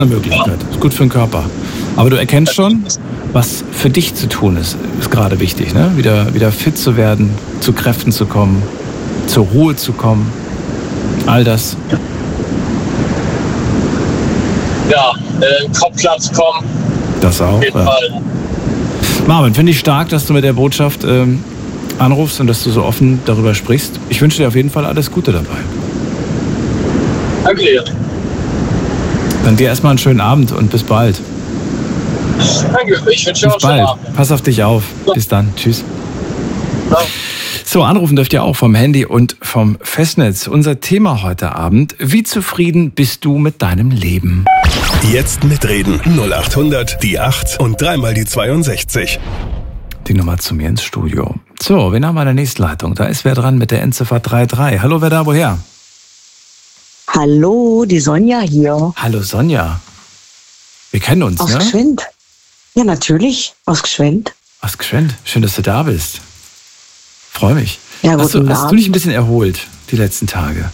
eine Möglichkeit. Ist gut für den Körper. Aber du erkennst schon, was für dich zu tun ist gerade wichtig, ne? Wieder fit zu werden, zu Kräften zu kommen, zur Ruhe zu kommen. All das. Ja, Kopf klar zu kommen. Das auch. Auf jeden Fall. Marvin, finde ich stark, dass du mit der Botschaft anrufst und dass du so offen darüber sprichst. Ich wünsche dir auf jeden Fall alles Gute dabei. Danke dir. Dann dir erstmal einen schönen Abend und bis bald. Danke, ich wünsche dir auch Bis bald. Pass auf dich auf. Bis dann. Tschüss. Ja. So, anrufen dürft ihr auch vom Handy und vom Festnetz. Unser Thema heute Abend: Wie zufrieden bist du mit deinem Leben? Jetzt mitreden. 0800 die 8 und dreimal die 62. Die Nummer zu mir ins Studio. So, wen haben wir in der nächsten Leitung? Da ist wer dran mit der Endziffer 33. Hallo, wer da, woher? Hallo, die Sonja hier. Hallo Sonja. Wir kennen uns, aus ne? Aus Gschwend. Ja, natürlich, aus Gschwend. Aus Gschwend. Schön, dass du da bist. Freue mich. Ja, hast du dich ein bisschen erholt die letzten Tage?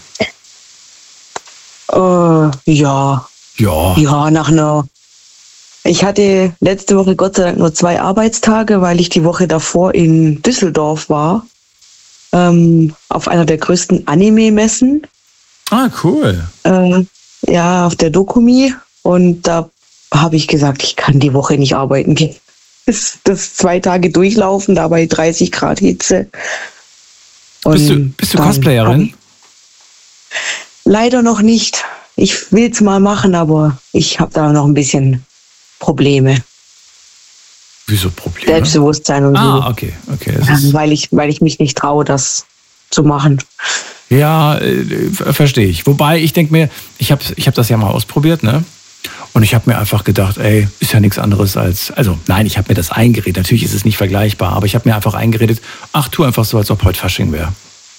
Ja. Ja, ich hatte letzte Woche Gott sei Dank nur 2 Arbeitstage, weil ich die Woche davor in Düsseldorf war. Auf einer der größten Anime-Messen. Ah, cool. Ja, auf der Dokumi. Und da habe ich gesagt, ich kann die Woche nicht arbeiten gehen. Das 2 Tage durchlaufen, da bei 30 Grad Hitze. Und bist du Cosplayerin? Leider noch nicht. Ich will es mal machen, aber ich habe da noch ein bisschen Probleme. Wieso Probleme? Selbstbewusstsein und so. Ah, okay. Weil ich mich nicht traue, das zu machen. Ja, verstehe ich. Wobei, ich denke mir, ich hab das ja mal ausprobiert, ne? Und ich habe mir einfach gedacht, ey, ist ja nichts anderes als, also nein, ich habe mir das eingeredet. Natürlich ist es nicht vergleichbar, aber ich habe mir einfach eingeredet, ach, tu einfach so, als ob heute Fasching wäre.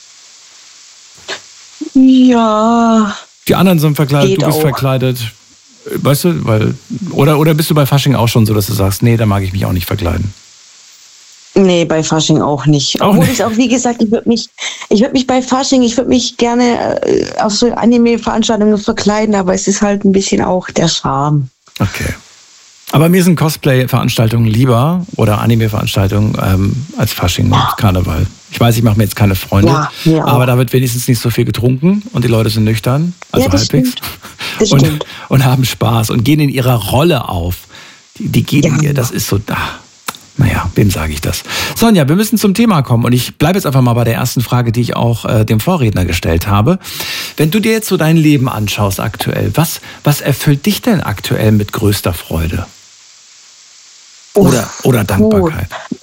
Ja. Die anderen sind verkleidet, du bist auch verkleidet. Weißt du, oder bist du bei Fasching auch schon so, dass du sagst, nee, da mag ich mich auch nicht verkleiden? Nee, bei Fasching auch nicht. Obwohl ich auch, wie gesagt, ich würde mich bei Fasching, ich würde mich gerne auf so Anime-Veranstaltungen verkleiden, aber es ist halt ein bisschen auch der Charme. Okay. Aber mir sind Cosplay-Veranstaltungen lieber oder Anime-Veranstaltungen als Fasching und Karneval. Ich weiß, ich mache mir jetzt keine Freunde, aber da wird wenigstens nicht so viel getrunken und die Leute sind nüchtern, also halbwegs. Das stimmt. Und haben Spaß und gehen in ihrer Rolle auf. Die gehen in ihr, das ist so, naja, wem sage ich das? Sonja, wir müssen zum Thema kommen und ich bleibe jetzt einfach mal bei der ersten Frage, die ich auch dem Vorredner gestellt habe. Wenn du dir jetzt so dein Leben anschaust aktuell, was erfüllt dich denn aktuell mit größter Freude? Oder Dankbarkeit?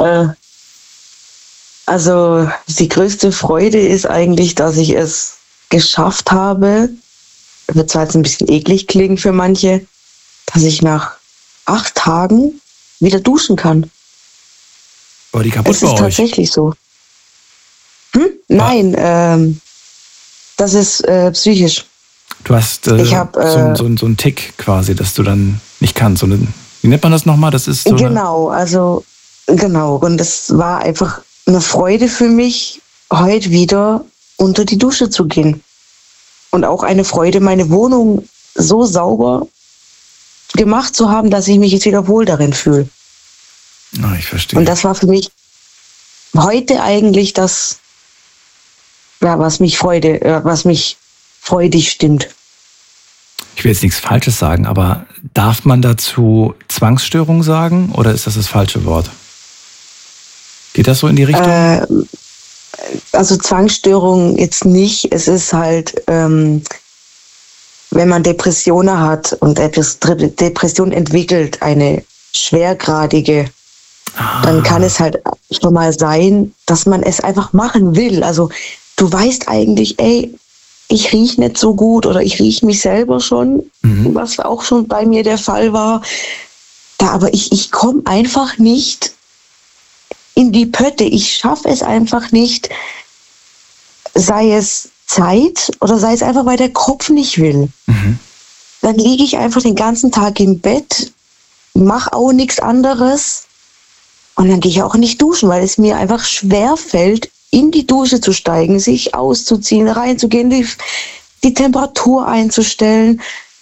Also die größte Freude ist eigentlich, dass ich es geschafft habe, wird zwar jetzt ein bisschen eklig klingen für manche, dass ich nach 8 Tagen wieder duschen kann. War die kaputt bei euch? Das ist tatsächlich so. Nein, das ist psychisch. Du hast so einen Tick quasi, dass du dann nicht kannst. Wie nennt man das nochmal? Das ist so Genau. Und es war einfach eine Freude für mich, heute wieder unter die Dusche zu gehen. Und auch eine Freude, meine Wohnung so sauber gemacht zu haben, dass ich mich jetzt wieder wohl darin fühle. Ich verstehe. Und das war für mich heute eigentlich das, was mich freudig stimmt. Ich will jetzt nichts Falsches sagen, aber darf man dazu Zwangsstörung sagen oder ist das falsche Wort? Geht das so in die Richtung? Also Zwangsstörung jetzt nicht. Es ist halt, wenn man Depressionen hat und Depression entwickelt, eine schwergradige, dann kann es halt schon mal sein, dass man es einfach machen will. Also du weißt eigentlich, ich rieche nicht so gut oder ich rieche mich selber schon, was auch schon bei mir der Fall war. Aber ich komme einfach nicht in die Pötte. Ich schaffe es einfach nicht, sei es Zeit oder sei es einfach, weil der Kopf nicht will. Dann liege ich einfach den ganzen Tag im Bett, mache auch nichts anderes und dann gehe ich auch nicht duschen, weil es mir einfach schwer fällt, in die Dusche zu steigen, sich auszuziehen, reinzugehen, die Temperatur einzustellen.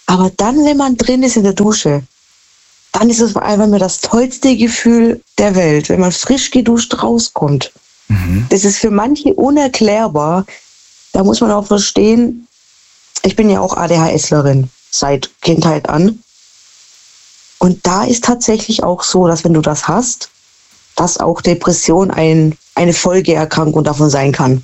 Aber dann, wenn man drin ist in der Dusche, dann ist es einfach nur das tollste Gefühl der Welt, wenn man frisch geduscht rauskommt. Das ist für manche unerklärbar. Da muss man auch verstehen, ich bin ja auch ADHSlerin seit Kindheit an. Und da ist tatsächlich auch so, dass wenn du das hast, dass auch Depression eine Folgeerkrankung davon sein kann.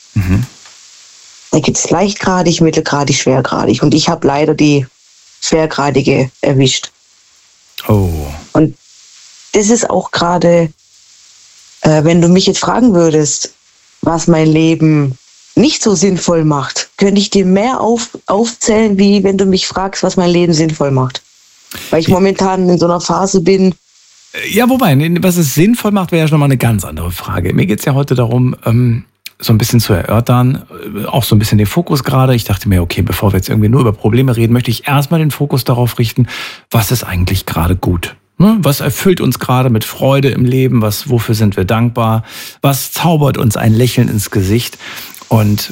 Da gibt es leichtgradig, mittelgradig, schwergradig. Und ich habe leider die schwergradige erwischt. Oh. Und das ist auch gerade, wenn du mich jetzt fragen würdest, was mein Leben nicht so sinnvoll macht, könnte ich dir mehr aufzählen, wie wenn du mich fragst, was mein Leben sinnvoll macht. Weil ich momentan in so einer Phase bin. Ja, wobei, was es sinnvoll macht, wäre ja schon mal eine ganz andere Frage. Mir geht es ja heute darum, so ein bisschen zu erörtern, auch so ein bisschen den Fokus gerade. Ich dachte mir, okay, bevor wir jetzt irgendwie nur über Probleme reden, möchte ich erstmal den Fokus darauf richten, was ist eigentlich gerade gut? Was erfüllt uns gerade mit Freude im Leben? Wofür sind wir dankbar? Was zaubert uns ein Lächeln ins Gesicht? Und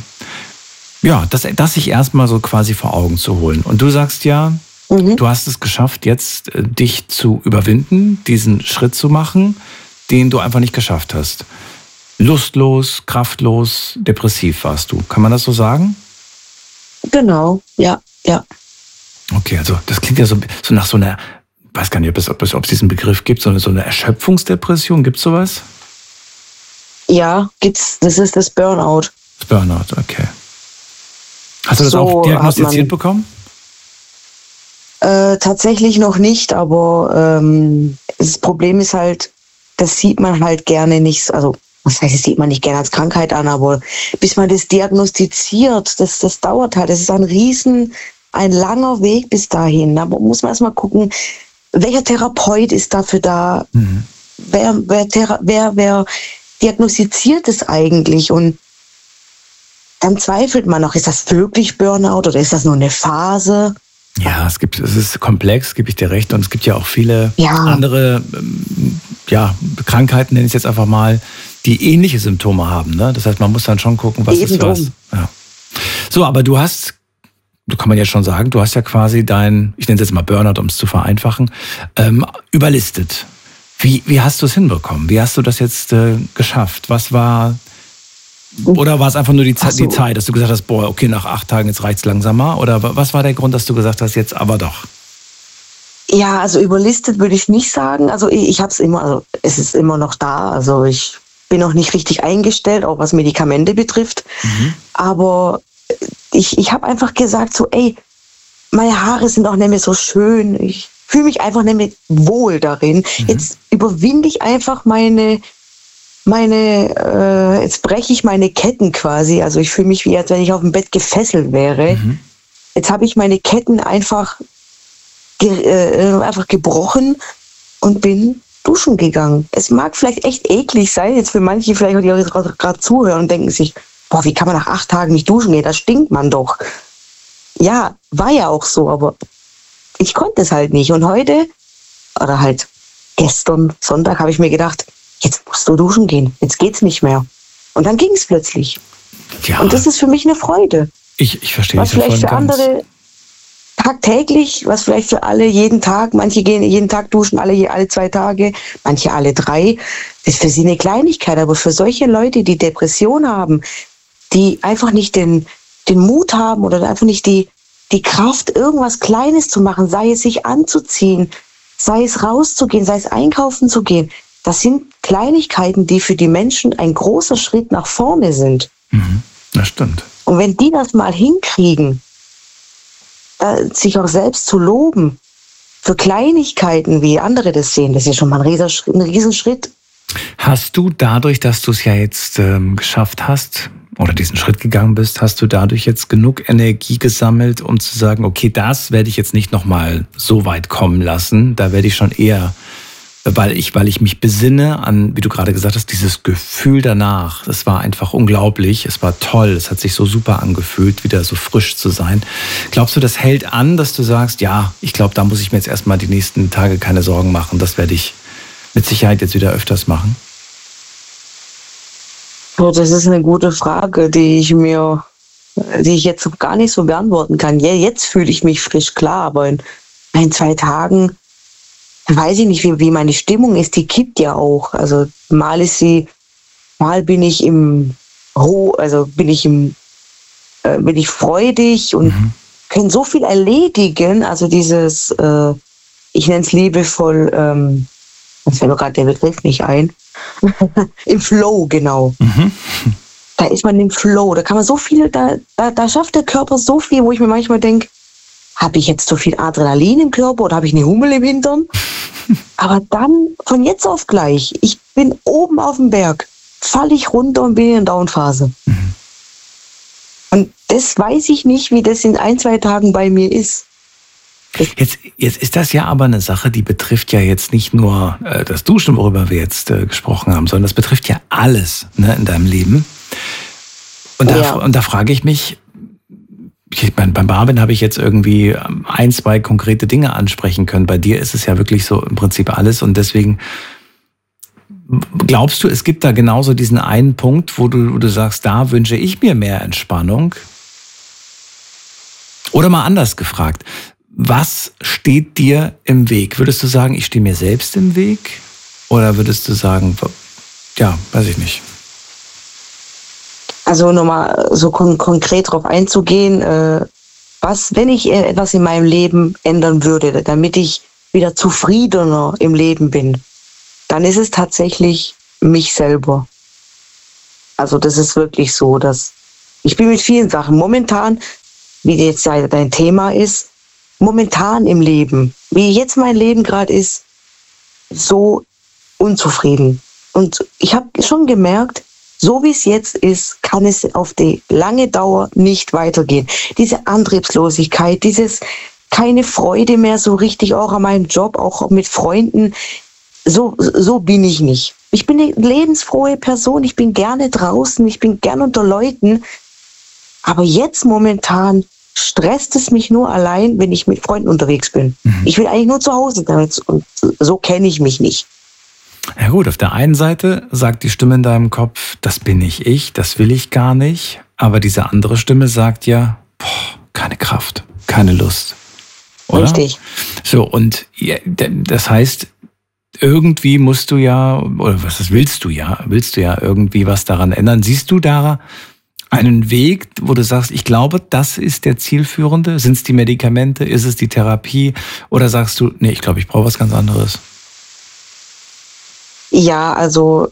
das sich erstmal so quasi vor Augen zu holen. Und du sagst ja, du hast es geschafft, jetzt dich zu überwinden, diesen Schritt zu machen, den du einfach nicht geschafft hast. Lustlos, kraftlos, depressiv warst du. Kann man das so sagen? Genau, ja. Okay, also das klingt ja so nach so einer, ich weiß gar nicht, ob es diesen Begriff gibt, so eine Erschöpfungsdepression. Gibt es sowas? Ja, gibt's. Das ist das Burnout. Das Burnout, okay. Hast du das auch diagnostiziert bekommen? Tatsächlich noch nicht, aber das Problem ist halt, das sieht man halt gerne nicht, also was heißt, das sieht man nicht gerne als Krankheit an, aber bis man das diagnostiziert, das dauert halt. Das ist ein langer Weg bis dahin. Da muss man erstmal gucken, welcher Therapeut ist dafür da? Wer diagnostiziert es eigentlich? Und dann zweifelt man noch, ist das wirklich Burnout oder ist das nur eine Phase? Ja, es ist komplex, gebe ich dir recht. Und es gibt ja auch viele andere Krankheiten, nenne ich es jetzt einfach mal, die ähnliche Symptome haben. Ne? Das heißt, man muss dann schon gucken, was ist was. Ja. So, aber du kann man ja schon sagen, du hast ja quasi ich nenne es jetzt mal Burnout, um es zu vereinfachen, überlistet. Wie hast du es hinbekommen? Wie hast du das jetzt geschafft? Oder war es einfach nur die Zeit, dass du gesagt hast, okay, nach 8 Tagen, jetzt reicht's langsamer? Oder was war der Grund, dass du gesagt hast, jetzt aber doch? Ja, also überlistet würde ich nicht sagen. Also es ist immer noch da. Also ich bin noch nicht richtig eingestellt, auch was Medikamente betrifft. Aber ich habe einfach gesagt so, meine Haare sind auch nicht mehr so schön. Ich fühle mich einfach nicht mehr wohl darin. Jetzt überwinde ich einfach jetzt breche ich meine Ketten quasi. Also ich fühle mich wie, als wenn ich auf dem Bett gefesselt wäre. Jetzt habe ich meine Ketten einfach gebrochen und bin duschen gegangen. Es mag vielleicht echt eklig sein, jetzt für manche vielleicht, die auch gerade zuhören und denken sich, wie kann man nach 8 Tagen nicht duschen gehen? Da stinkt man doch. Ja, war ja auch so, aber ich konnte es halt nicht. Und heute, oder halt gestern, Sonntag, habe ich mir gedacht, jetzt musst du duschen gehen, jetzt geht's nicht mehr. Und dann ging es plötzlich. Ja. Und das ist für mich eine Freude. Ich verstehe. Was vielleicht für andere tagtäglich, was vielleicht für alle jeden Tag, manche gehen jeden Tag duschen, alle 2 Tage, manche alle 3. Das ist für sie eine Kleinigkeit, aber für solche Leute, die Depression haben, die einfach nicht den Mut haben oder einfach nicht die Kraft, irgendwas Kleines zu machen, sei es sich anzuziehen, sei es rauszugehen, sei es einkaufen zu gehen. Das sind Kleinigkeiten, die für die Menschen ein großer Schritt nach vorne sind. Das stimmt. Und wenn die das mal hinkriegen, sich auch selbst zu loben für Kleinigkeiten, wie andere das sehen, das ist ja schon mal ein Riesenschritt. Hast du dadurch, dass du es ja jetzt geschafft hast oder diesen Schritt gegangen bist, hast du dadurch jetzt genug Energie gesammelt, um zu sagen, okay, das werde ich jetzt nicht nochmal so weit kommen lassen, da werde ich schon eher, weil ich mich besinne an, wie du gerade gesagt hast, dieses Gefühl danach, das war einfach unglaublich, es war toll, es hat sich so super angefühlt, wieder so frisch zu sein. Glaubst du, das hält an, dass du sagst, ja, ich glaube, da muss ich mir jetzt erstmal die nächsten Tage keine Sorgen machen, das werde ich mit Sicherheit jetzt wieder öfters machen? Das ist eine gute Frage, die ich mir die ich jetzt gar nicht so beantworten kann. Ja, jetzt fühle ich mich frisch, klar, aber in 1-2 Tagen weiß ich nicht, wie meine Stimmung ist. Die kippt ja auch. Also mal bin ich bin ich freudig und kann so viel erledigen. Also dieses, ich nenne es liebevoll, jetzt fällt mir gerade der Begriff nicht ein, im Flow, genau. Da ist man im Flow, da kann man so viel, da schafft der Körper so viel, wo ich mir manchmal denke, habe ich jetzt so viel Adrenalin im Körper oder habe ich eine Hummel im Hintern? Aber dann, von jetzt auf gleich, ich bin oben auf dem Berg, falle ich runter und bin in der Downphase. Und das weiß ich nicht, wie das in 1-2 Tagen bei mir ist. Jetzt ist das ja aber eine Sache, die betrifft ja jetzt nicht nur das Duschen, worüber wir jetzt gesprochen haben, sondern das betrifft ja alles, ne, in deinem Leben. Und da frage ich mich, ich meine, beim Marvin habe ich jetzt irgendwie 1-2 konkrete Dinge ansprechen können. Bei dir ist es ja wirklich so im Prinzip alles. Und deswegen, glaubst du, es gibt da genauso diesen einen Punkt, wo du sagst, da wünsche ich mir mehr Entspannung? Oder mal anders gefragt, was steht dir im Weg? Würdest du sagen, ich stehe mir selbst im Weg? Oder würdest du sagen, ja, weiß ich nicht. Also nochmal so konkret darauf einzugehen, wenn ich etwas in meinem Leben ändern würde, damit ich wieder zufriedener im Leben bin, dann ist es tatsächlich mich selber. Also das ist wirklich so, dass ich bin mit vielen Sachen momentan, wie jetzt dein Thema ist, momentan im Leben, wie jetzt mein Leben gerade ist, so unzufrieden. Und ich habe schon gemerkt, so wie es jetzt ist, kann es auf die lange Dauer nicht weitergehen. Diese Antriebslosigkeit, dieses keine Freude mehr so richtig auch an meinem Job, auch mit Freunden, so bin ich nicht. Ich bin eine lebensfrohe Person, ich bin gerne draußen, ich bin gerne unter Leuten, aber jetzt momentan stresst es mich nur allein, wenn ich mit Freunden unterwegs bin. Ich will eigentlich nur zu Hause sein und so kenne ich mich nicht. Ja gut, auf der einen Seite sagt die Stimme in deinem Kopf, das bin nicht ich, das will ich gar nicht. Aber diese andere Stimme sagt ja, keine Kraft, keine Lust. Oder? Richtig. So, und das heißt, irgendwie musst du ja, oder willst du ja irgendwie was daran ändern. Siehst du da einen Weg, wo du sagst, ich glaube, das ist der zielführende? Sind es die Medikamente? Ist es die Therapie? Oder sagst du, nee, ich glaube, ich brauche was ganz anderes? Ja, also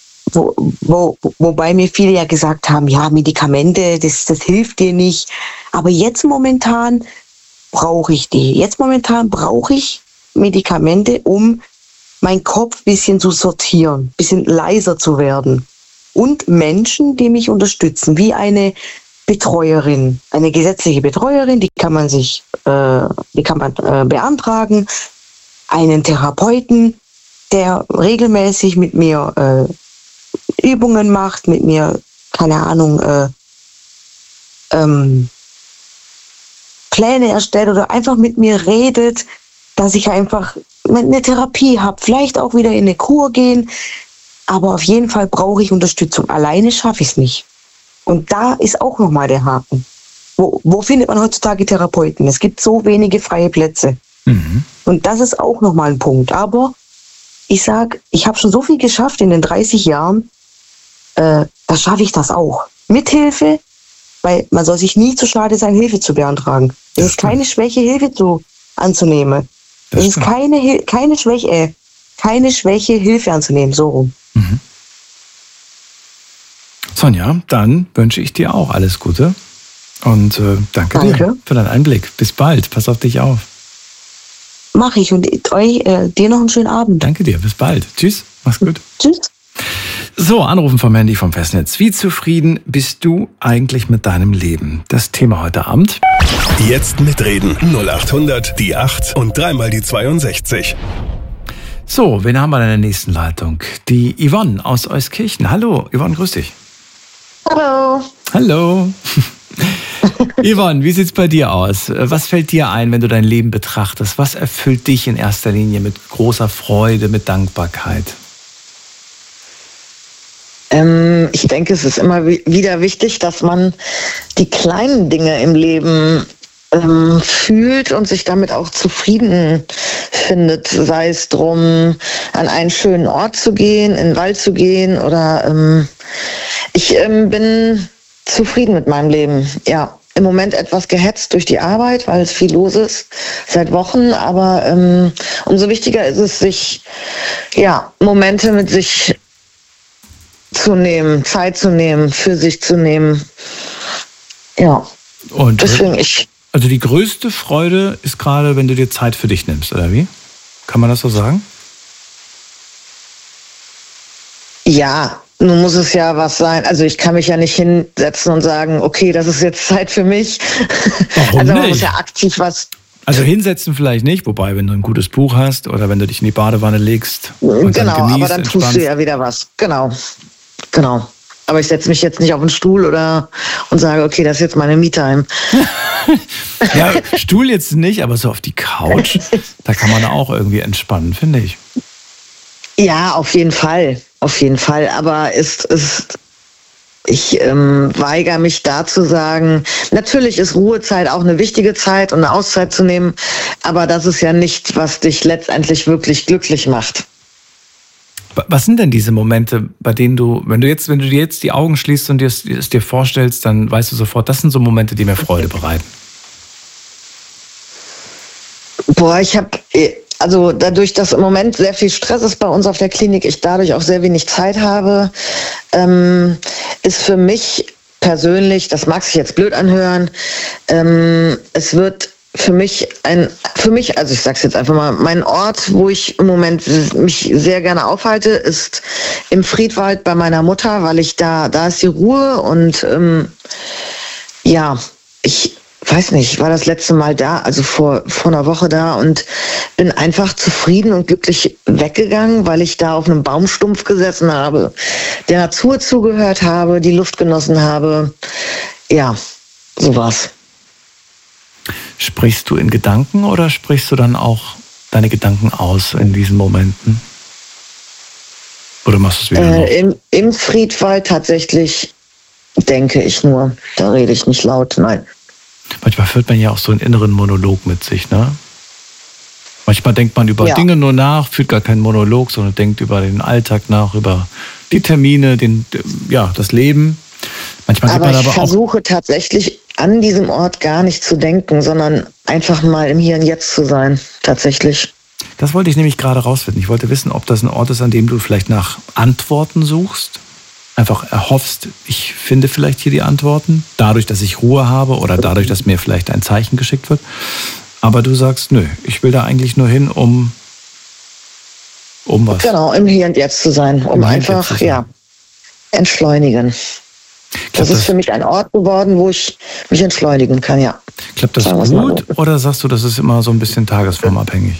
wobei mir viele ja gesagt haben, ja, Medikamente, das hilft dir nicht. Aber jetzt momentan brauche ich die. Jetzt momentan brauche ich Medikamente, um meinen Kopf ein bisschen zu sortieren, ein bisschen leiser zu werden. Und Menschen, die mich unterstützen, wie eine Betreuerin, eine gesetzliche Betreuerin, die kann man beantragen, einen Therapeuten, der regelmäßig mit mir Übungen macht, mit mir, keine Ahnung, Pläne erstellt oder einfach mit mir redet, dass ich einfach eine Therapie habe, vielleicht auch wieder in eine Kur gehen, aber auf jeden Fall brauche ich Unterstützung. Alleine schaffe ich es nicht. Und da ist auch nochmal der Haken. Wo findet man heutzutage Therapeuten? Es gibt so wenige freie Plätze. Und das ist auch nochmal ein Punkt. Aber ich sage, ich habe schon so viel geschafft in den 30 Jahren, da schaffe ich das auch. Mit Hilfe, weil man soll sich nie zu schade sein, Hilfe zu beantragen. Es ist keine Schwäche, Hilfe anzunehmen. Es ist keine Schwäche, Hilfe anzunehmen, so rum. Sonja, dann wünsche ich dir auch alles Gute und danke dir für deinen Einblick. Bis bald, pass auf dich auf. Mach ich und dir noch einen schönen Abend. Danke dir, bis bald. Tschüss, mach's gut. Tschüss. So, Anrufen von Mandy vom Festnetz. Wie zufrieden bist du eigentlich mit deinem Leben? Das Thema heute Abend. Jetzt mitreden. 0800 die 8 und dreimal die 62. So, wen haben wir in der nächsten Leitung? Die Yvonne aus Euskirchen. Hallo, Yvonne, grüß dich. Hallo. Hallo. Yvonne, wie sieht's bei dir aus? Was fällt dir ein, wenn du dein Leben betrachtest? Was erfüllt dich in erster Linie mit großer Freude, mit Dankbarkeit? Ich denke, es ist immer wieder wichtig, dass man die kleinen Dinge im Leben fühlt und sich damit auch zufrieden findet, sei es drum, an einen schönen Ort zu gehen, in den Wald zu gehen oder ich bin zufrieden mit meinem Leben, ja. Im Moment etwas gehetzt durch die Arbeit, weil es viel los ist, seit Wochen, aber umso wichtiger ist es, sich, ja, Momente mit sich zu nehmen, Zeit zu nehmen, für sich zu nehmen, ja. Und deswegen also die größte Freude ist gerade, wenn du dir Zeit für dich nimmst, oder wie? Kann man das so sagen? Ja, nun muss es ja was sein. Also ich kann mich ja nicht hinsetzen und sagen, okay, das ist jetzt Zeit für mich. Warum also man nicht? muss ja aktiv was... Also hinsetzen vielleicht nicht, wobei, wenn du ein gutes Buch hast oder wenn du dich in die Badewanne legst und genau, dann genießt, aber dann tust du ja wieder was. Genau. Aber ich setze mich jetzt nicht auf den Stuhl und sage, okay, das ist jetzt meine Me-Time. Ja, Stuhl jetzt nicht, aber so auf die Couch, da kann man auch irgendwie entspannen, finde ich. Ja, auf jeden Fall. Aber ich weigere mich da zu sagen, natürlich ist Ruhezeit auch eine wichtige Zeit und eine Auszeit zu nehmen, aber das ist ja nicht, was dich letztendlich wirklich glücklich macht. Was sind denn diese Momente, bei denen wenn du dir jetzt die Augen schließt und es dir vorstellst, dann weißt du sofort, das sind so Momente, die mir Freude bereiten? Boah, also dadurch, dass im Moment sehr viel Stress ist bei uns auf der Klinik, ich dadurch auch sehr wenig Zeit habe, ist für mich persönlich, das mag sich jetzt blöd anhören, es wird für mich, also ich sag's jetzt einfach mal, mein Ort, wo ich im Moment mich sehr gerne aufhalte, ist im Friedwald bei meiner Mutter, weil da ist die Ruhe und ja, ich weiß nicht, war das letzte Mal da, also vor einer Woche da und bin einfach zufrieden und glücklich weggegangen, weil ich da auf einem Baumstumpf gesessen habe, der Natur zugehört habe, die Luft genossen habe. Ja, sowas. Sprichst du in Gedanken oder sprichst du dann auch deine Gedanken aus in diesen Momenten? Oder machst du es wieder noch? Im Friedwald tatsächlich denke ich nur. Da rede ich nicht laut, nein. Manchmal führt man ja auch so einen inneren Monolog mit sich, ne? Manchmal denkt man über Dinge nur nach, führt gar keinen Monolog, sondern denkt über den Alltag nach, über die Termine, das Leben. Manchmal aber ich versuche tatsächlich an diesem Ort gar nicht zu denken, sondern einfach mal im Hier und Jetzt zu sein, tatsächlich. Das wollte ich nämlich gerade rausfinden. Ich wollte wissen, ob das ein Ort ist, an dem du vielleicht nach Antworten suchst. Einfach erhoffst, ich finde vielleicht hier die Antworten, dadurch, dass ich Ruhe habe oder dadurch, dass mir vielleicht ein Zeichen geschickt wird. Aber du sagst, nö, ich will da eigentlich nur hin, um was? Genau, im Hier und Jetzt zu sein, um einfach, entschleunigen. Das ist für mich ein Ort geworden, wo ich mich entschleunigen kann, ja. Klappt das gut oder sagst du, das ist immer so ein bisschen tagesformabhängig?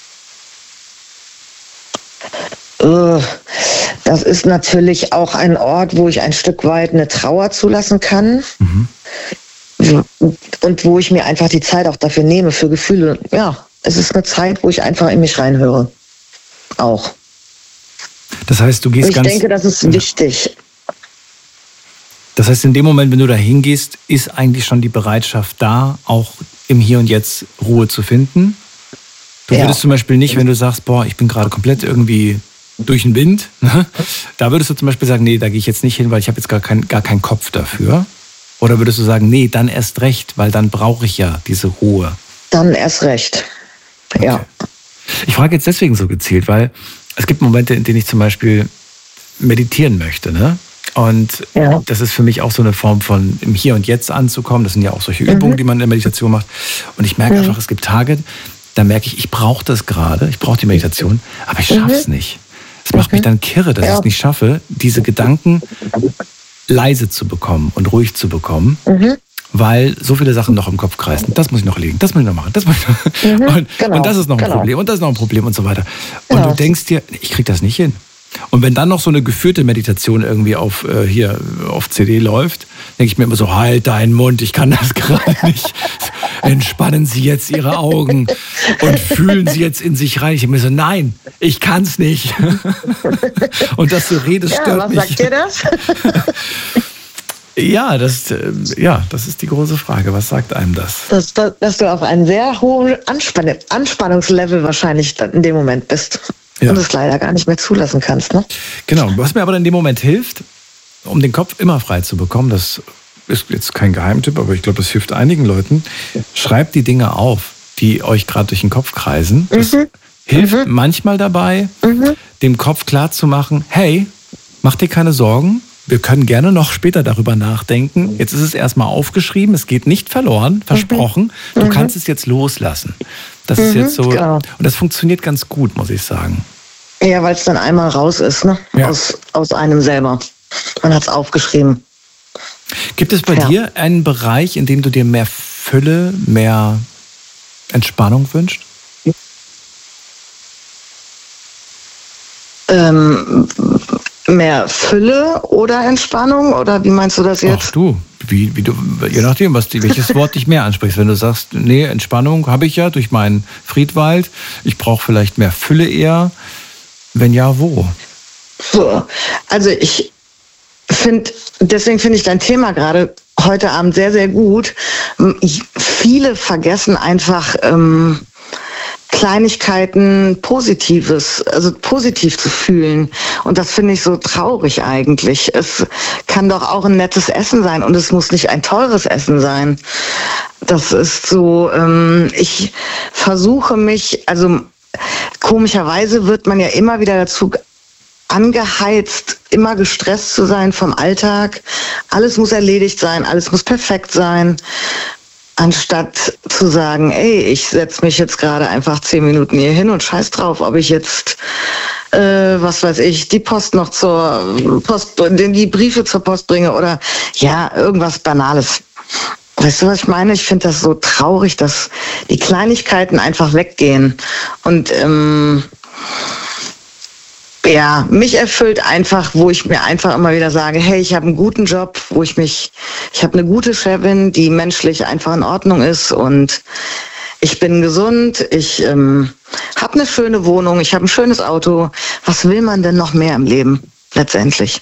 Das ist natürlich auch ein Ort, wo ich ein Stück weit eine Trauer zulassen kann. Mhm. Und wo ich mir einfach die Zeit auch dafür nehme, für Gefühle. Ja, es ist eine Zeit, wo ich einfach in mich reinhöre. Auch. Das heißt, du gehst ich denke, das ist wichtig. Das heißt, in dem Moment, wenn du da hingehst, ist eigentlich schon die Bereitschaft da, auch im Hier und Jetzt Ruhe zu finden. Du würdest zum Beispiel nicht, wenn du sagst, boah, ich bin gerade komplett irgendwie durch den Wind, ne? Da würdest du zum Beispiel sagen, nee, da gehe ich jetzt nicht hin, weil ich habe jetzt gar keinen Kopf dafür. Oder würdest du sagen, nee, dann erst recht, weil dann brauche ich ja diese Ruhe. Dann erst recht, ja. Okay. Ich frage jetzt deswegen so gezielt, weil es gibt Momente, in denen ich zum Beispiel meditieren möchte, ne? Und das ist für mich auch so eine Form von im Hier und Jetzt anzukommen. Das sind ja auch solche Übungen, die man in der Meditation macht. Und ich merke einfach, es gibt Tage, da merke ich brauche das gerade, ich brauche die Meditation, aber ich schaffe es nicht. Es macht mich dann kirre, dass ich es nicht schaffe, diese Gedanken leise zu bekommen und ruhig zu bekommen, weil so viele Sachen noch im Kopf kreisen. Das muss ich noch erledigen, das muss ich noch machen, das muss ich noch. Und das ist noch ein Problem und das ist noch ein Problem und so weiter. Und du denkst dir, ich kriege das nicht hin. Und wenn dann noch so eine geführte Meditation irgendwie auf CD läuft, denke ich mir immer so, halt deinen Mund, ich kann das gerade nicht. Entspannen Sie jetzt Ihre Augen und fühlen Sie jetzt in sich rein. Ich denke mir so, nein, ich kann es nicht. Und dass du redest, stört mich. Was sagt dir das? Ja, das ist die große Frage. Was sagt einem das? Dass du auf einem sehr hohen Anspannungslevel wahrscheinlich in dem Moment bist. Ja. Und es leider gar nicht mehr zulassen kannst, ne? Genau. Was mir aber in dem Moment hilft, um den Kopf immer frei zu bekommen, das ist jetzt kein Geheimtipp, aber ich glaube, das hilft einigen Leuten. Schreibt die Dinge auf, die euch gerade durch den Kopf kreisen. Das hilft manchmal dabei, dem Kopf klarzumachen, hey, mach dir keine Sorgen, wir können gerne noch später darüber nachdenken. Jetzt ist es erstmal aufgeschrieben, es geht nicht verloren, versprochen. Du kannst es jetzt loslassen. Das ist jetzt so, genau. Und das funktioniert ganz gut, muss ich sagen. Ja, weil es dann einmal raus ist, ne? Ja. Aus einem selber. Man hat es aufgeschrieben. Gibt es bei dir einen Bereich, in dem du dir mehr Fülle, mehr Entspannung wünschst? Mehr Fülle oder Entspannung? Oder wie meinst du das jetzt? Ach du, wie du, je nachdem, welches Wort dich mehr ansprichst. Wenn du sagst, nee, Entspannung habe ich ja durch meinen Friedwald, ich brauche vielleicht mehr Fülle eher. Wenn ja, wo? So, also deswegen finde ich dein Thema gerade heute Abend sehr, sehr gut. Viele vergessen einfach Kleinigkeiten positiv zu fühlen. Und das finde ich so traurig eigentlich. Es kann doch auch ein nettes Essen sein und es muss nicht ein teures Essen sein. Das ist so, ich versuche mich, also komischerweise wird man ja immer wieder dazu angeheizt, immer gestresst zu sein vom Alltag. Alles muss erledigt sein, alles muss perfekt sein. Anstatt zu sagen, ey, ich setze mich jetzt gerade einfach 10 Minuten hier hin und scheiß drauf, ob ich jetzt, die Post noch die Briefe zur Post bringe oder ja, irgendwas Banales. Weißt du, was ich meine? Ich finde das so traurig, dass die Kleinigkeiten einfach weggehen. Und mich erfüllt einfach, wo ich mir einfach immer wieder sage, hey, ich habe einen guten Job, ich habe eine gute Chefin, die menschlich einfach in Ordnung ist und ich bin gesund, ich habe eine schöne Wohnung, ich habe ein schönes Auto. Was will man denn noch mehr im Leben letztendlich?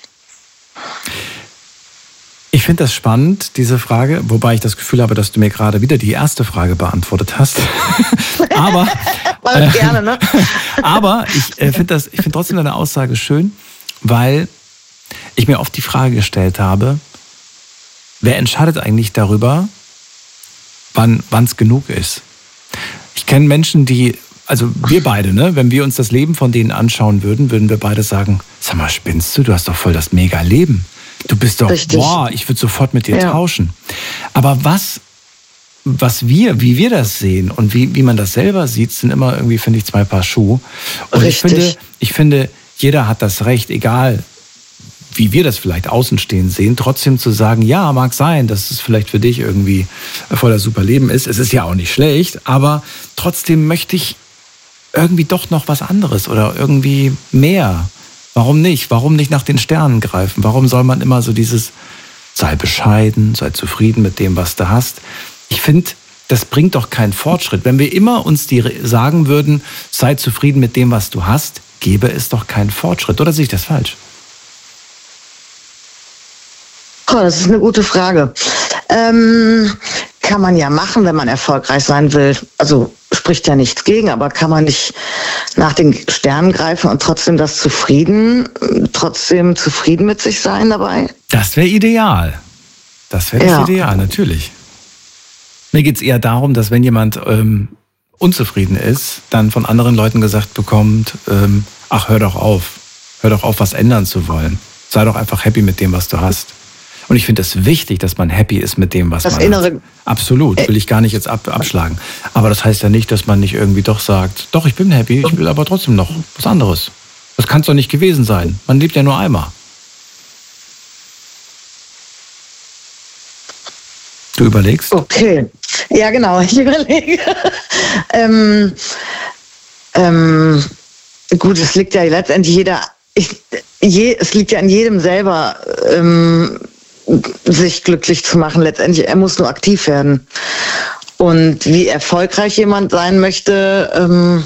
Ich finde das spannend, diese Frage, wobei ich das Gefühl habe, dass du mir gerade wieder die erste Frage beantwortet hast. Aber gerne, ne? Aber ich finde trotzdem deine Aussage schön, weil ich mir oft die Frage gestellt habe, wer entscheidet eigentlich darüber, wann es genug ist? Ich kenne Menschen, also wir beide, ne, wenn wir uns das Leben von denen anschauen würden wir beide sagen, sag mal, spinnst du? Du hast doch voll das mega Leben. Du bist doch, boah, ich würde sofort mit dir tauschen. Aber wie wir das sehen und wie man das selber sieht, sind immer irgendwie, finde ich, 2 Paar Schuhe. Und ich finde, jeder hat das Recht, egal wie wir das vielleicht außenstehend sehen, trotzdem zu sagen, ja, mag sein, dass es vielleicht für dich irgendwie voll das super Leben ist. Es ist ja auch nicht schlecht, aber trotzdem möchte ich irgendwie doch noch was anderes oder irgendwie mehr. Warum nicht? Warum nicht nach den Sternen greifen? Warum soll man immer so dieses, sei bescheiden, sei zufrieden mit dem, was du hast? Ich finde, das bringt doch keinen Fortschritt. Wenn wir immer uns sagen würden, sei zufrieden mit dem, was du hast, gäbe es doch keinen Fortschritt. Oder sehe ich das falsch? Oh, das ist eine gute Frage. Kann man ja machen, wenn man erfolgreich sein will. Also spricht ja nichts gegen, aber kann man nicht nach den Sternen greifen und trotzdem zufrieden mit sich sein dabei? Das wäre ideal. Das wäre das Ideal, natürlich. Mir geht es eher darum, dass wenn jemand unzufrieden ist, dann von anderen Leuten gesagt bekommt, ach, hör doch auf, was ändern zu wollen. Sei doch einfach happy mit dem, was du hast. Und ich finde es wichtig, dass man happy ist mit dem, was man hat. Absolut, will ich gar nicht jetzt abschlagen. Aber das heißt ja nicht, dass man nicht irgendwie doch sagt, doch, ich bin happy, ich will aber trotzdem noch was anderes. Das kann es doch nicht gewesen sein. Man lebt ja nur einmal. Du überlegst? Okay, ja genau, ich überlege. Gut, es liegt ja letztendlich jeder es liegt ja an jedem selber, sich glücklich zu machen. Letztendlich, er muss nur aktiv werden. Und wie erfolgreich jemand sein möchte,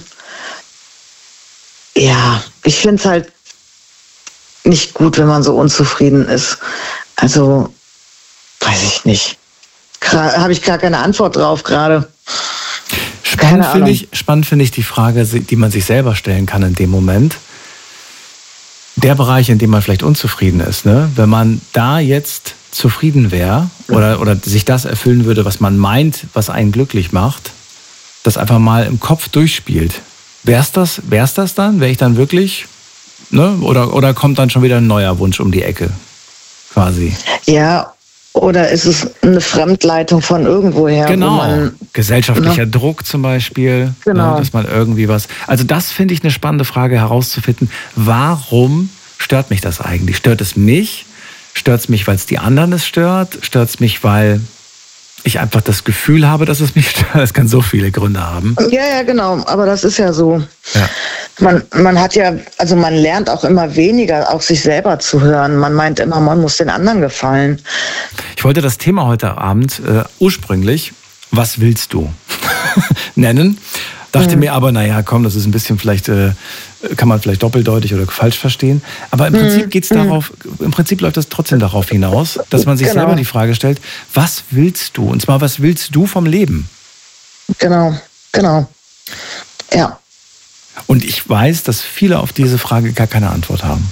ich finde es halt nicht gut, wenn man so unzufrieden ist. Also, weiß ich nicht. Habe ich gar keine Antwort drauf gerade. Spannend finde ich die Frage, die man sich selber stellen kann in dem Moment. Der Bereich, in dem man vielleicht unzufrieden ist, ne? Wenn man da jetzt zufrieden wäre oder sich das erfüllen würde, was man meint, was einen glücklich macht, das einfach mal im Kopf durchspielt. Wär's das dann? Wäre ich dann wirklich, ne? Oder kommt dann schon wieder ein neuer Wunsch um die Ecke, quasi? Ja, oder ist es eine Fremdleitung von irgendwoher? Genau, gesellschaftlicher Druck zum Beispiel, genau. Dass man irgendwie was... Also das finde ich eine spannende Frage herauszufinden. Warum stört mich das eigentlich? Stört es mich? Stört es mich, weil es die anderen es stört? Stört es mich, weil ich einfach das Gefühl habe, dass es mich stört? Es kann so viele Gründe haben. Ja, genau. Aber das ist ja so. Ja. Man hat ja, also man lernt auch immer weniger, auf sich selber zu hören. Man meint immer, man muss den anderen gefallen. Ich wollte das Thema heute Abend ursprünglich, was willst du, nennen. Dachte mir aber, naja, komm, das ist ein bisschen vielleicht, kann man vielleicht doppeldeutig oder falsch verstehen. Aber im Prinzip geht's darauf, im Prinzip läuft das trotzdem darauf hinaus, dass man sich selber die Frage stellt, was willst du? Und zwar, was willst du vom Leben? Genau. Ja. Und ich weiß, dass viele auf diese Frage gar keine Antwort haben.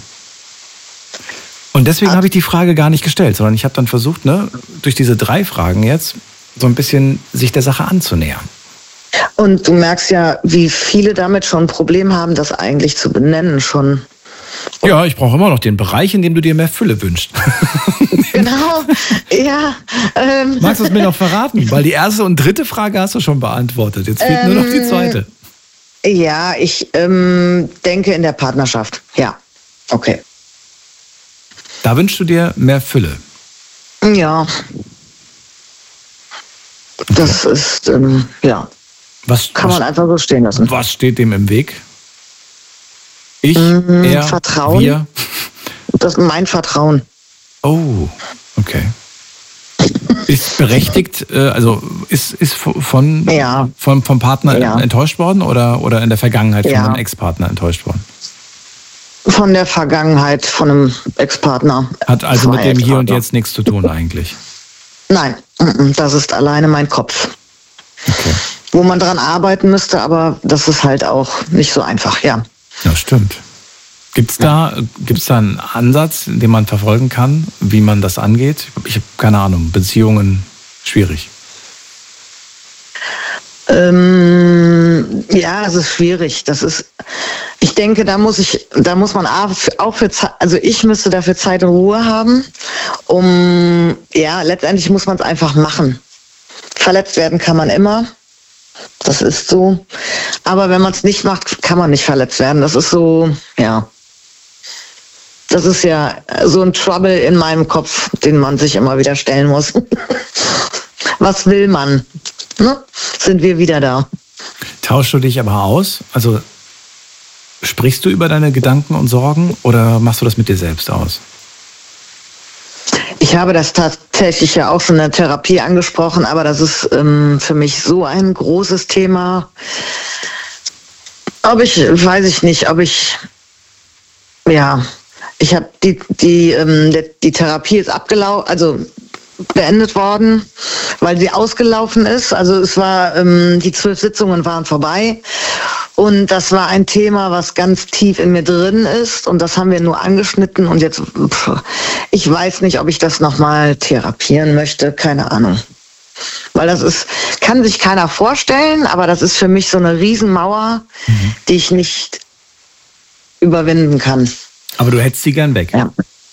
Und deswegen habe ich die Frage gar nicht gestellt, sondern ich habe dann versucht, durch diese 3 Fragen jetzt so ein bisschen sich der Sache anzunähern. Und du merkst ja, wie viele damit schon ein Problem haben, das eigentlich zu benennen schon. Ja, ich brauche immer noch den Bereich, in dem du dir mehr Fülle wünschst. Genau, ja. Magst du es mir noch verraten? Weil die erste und dritte Frage hast du schon beantwortet. Jetzt fehlt nur noch die zweite. Ja, ich denke in der Partnerschaft. Ja, okay. Da wünschst du dir mehr Fülle? Ja. Das ist, kann man einfach so stehen lassen. Was steht dem im Weg? Ich, er, Vertrauen. Wir? Das ist mein Vertrauen. Oh, okay. Ist berechtigt, also ist vom Partner enttäuscht worden oder in der Vergangenheit von einem Ex-Partner enttäuscht worden? Von der Vergangenheit von einem Ex-Partner. Hat also mit dem Hier und Jetzt nichts zu tun eigentlich? Nein, das ist alleine mein Kopf. Okay. Wo man dran arbeiten müsste, aber das ist halt auch nicht so einfach, ja. Ja, stimmt. Gibt's da einen Ansatz, den man verfolgen kann, wie man das angeht? Ich habe keine Ahnung, Beziehungen schwierig. Ja, es ist schwierig. Ich denke, da muss man auch für Zeit, also ich müsste dafür Zeit und Ruhe haben, letztendlich muss man es einfach machen. Verletzt werden kann man immer. Das ist so. Aber wenn man es nicht macht, kann man nicht verletzt werden. Das ist so, ja. Das ist ja so ein Trouble in meinem Kopf, den man sich immer wieder stellen muss. Was will man? Ne? Sind wir wieder da? Tauschst du dich aber aus? Also sprichst du über deine Gedanken und Sorgen oder machst du das mit dir selbst aus? Ich habe das tatsächlich ja auch schon in der Therapie angesprochen, aber das ist für mich so ein großes Thema. Ich habe die Therapie ist beendet worden, weil sie ausgelaufen ist. Also es war, die 12 Sitzungen waren vorbei. Und das war ein Thema, was ganz tief in mir drin ist. Und das haben wir nur angeschnitten. Und jetzt, ich weiß nicht, ob ich das nochmal therapieren möchte. Keine Ahnung. Weil kann sich keiner vorstellen, aber das ist für mich so eine Riesenmauer, die ich nicht überwinden kann. Aber du hättest sie gern weg. Ja.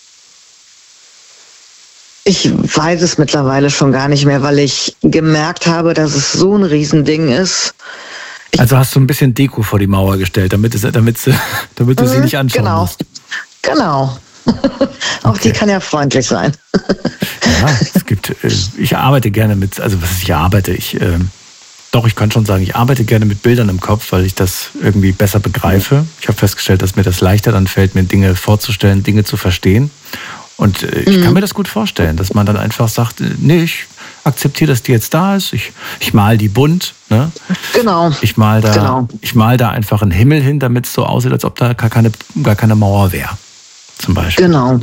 Ich weiß es mittlerweile schon gar nicht mehr, weil ich gemerkt habe, dass es so ein Riesending ist. Also hast du ein bisschen Deko vor die Mauer gestellt, damit du sie nicht anschauen musst. Genau. Auch die kann ja freundlich sein. Ja, ich arbeite gerne mit, also was ich arbeite, Doch, ich kann schon sagen, ich arbeite gerne mit Bildern im Kopf, weil ich das irgendwie besser begreife. Ich habe festgestellt, dass mir das leichter dann fällt, mir Dinge vorzustellen, Dinge zu verstehen. Und ich kann mir das gut vorstellen, dass man dann einfach sagt, nee, ich akzeptiere, dass die jetzt da ist. Ich mal die bunt. Ne? Genau. Ich mal da einfach einen Himmel hin, damit es so aussieht, als ob da gar keine Mauer wäre. Zum Beispiel. Genau.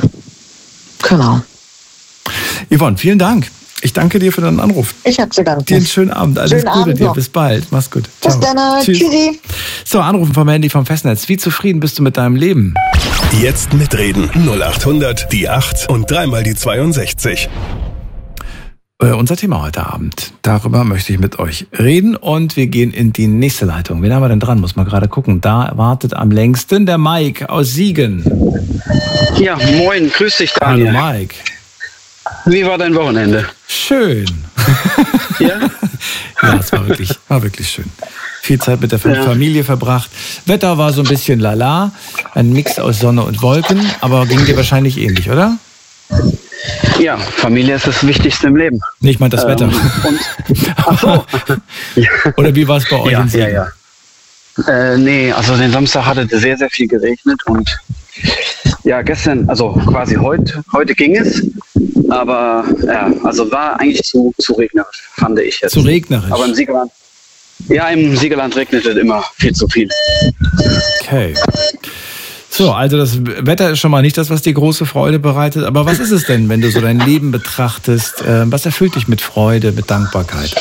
Yvonne, vielen Dank. Ich danke dir für deinen Anruf. Ich habe zu danken. Dir einen schönen Abend. Alles Gute dir. Bis bald. Mach's gut. Bis dann. Tschüssi. So, Anrufen vom Handy vom Festnetz. Wie zufrieden bist du mit deinem Leben? Jetzt mitreden. 0800 die 8 und dreimal die 62. Unser Thema heute Abend. Darüber möchte ich mit euch reden und wir gehen in die nächste Leitung. Wen haben wir denn dran? Muss man gerade gucken. Da wartet am längsten der Mike aus Siegen. Ja, moin. Grüß dich, Daniel. Hallo, Mike. Wie war dein Wochenende? Schön. Ja? Ja, es war wirklich schön. Viel Zeit mit der Familie verbracht. Wetter war so ein bisschen lala, ein Mix aus Sonne und Wolken, aber ging dir wahrscheinlich ähnlich, oder? Ja, Familie ist das Wichtigste im Leben. Nee, ich meine das Wetter. Ach so. Oder wie war es bei euch in Siegen? Nee, also den Samstag hatte es sehr, sehr viel geregnet und ja, gestern, also quasi heute ging es, aber ja, also war eigentlich zu regnerisch, fand ich jetzt. Zu regnerisch? Aber im Siegerland regnet es immer viel zu viel. Okay. So, also das Wetter ist schon mal nicht das, was dir große Freude bereitet, aber was ist es denn, wenn du so dein Leben betrachtest? Was erfüllt dich mit Freude, mit Dankbarkeit?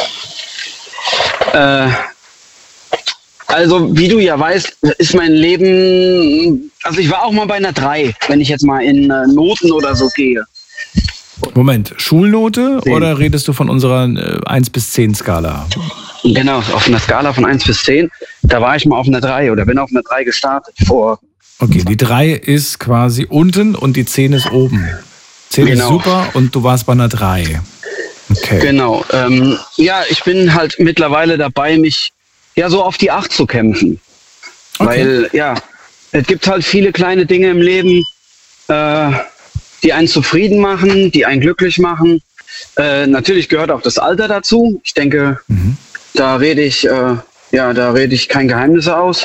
Also, wie du ja weißt, ist mein Leben, also ich war auch mal bei einer 3, wenn ich jetzt mal in Noten oder so gehe. Moment, Schulnote 10. Oder redest du von unserer 1 bis 10 Skala? Genau, auf einer Skala von 1 bis 10, da war ich mal auf einer 3 oder bin auf einer 3 gestartet vor. Okay, die 3 ist quasi unten und die 10 ist oben. 10 ist super und du warst bei einer 3. Okay. Genau, ja, ich bin halt mittlerweile dabei, mich so auf die 8 zu kämpfen. Okay. Weil, es gibt halt viele kleine Dinge im Leben, die einen zufrieden machen, die einen glücklich machen. Natürlich gehört auch das Alter dazu. Ich denke, da rede ich kein Geheimnisse aus.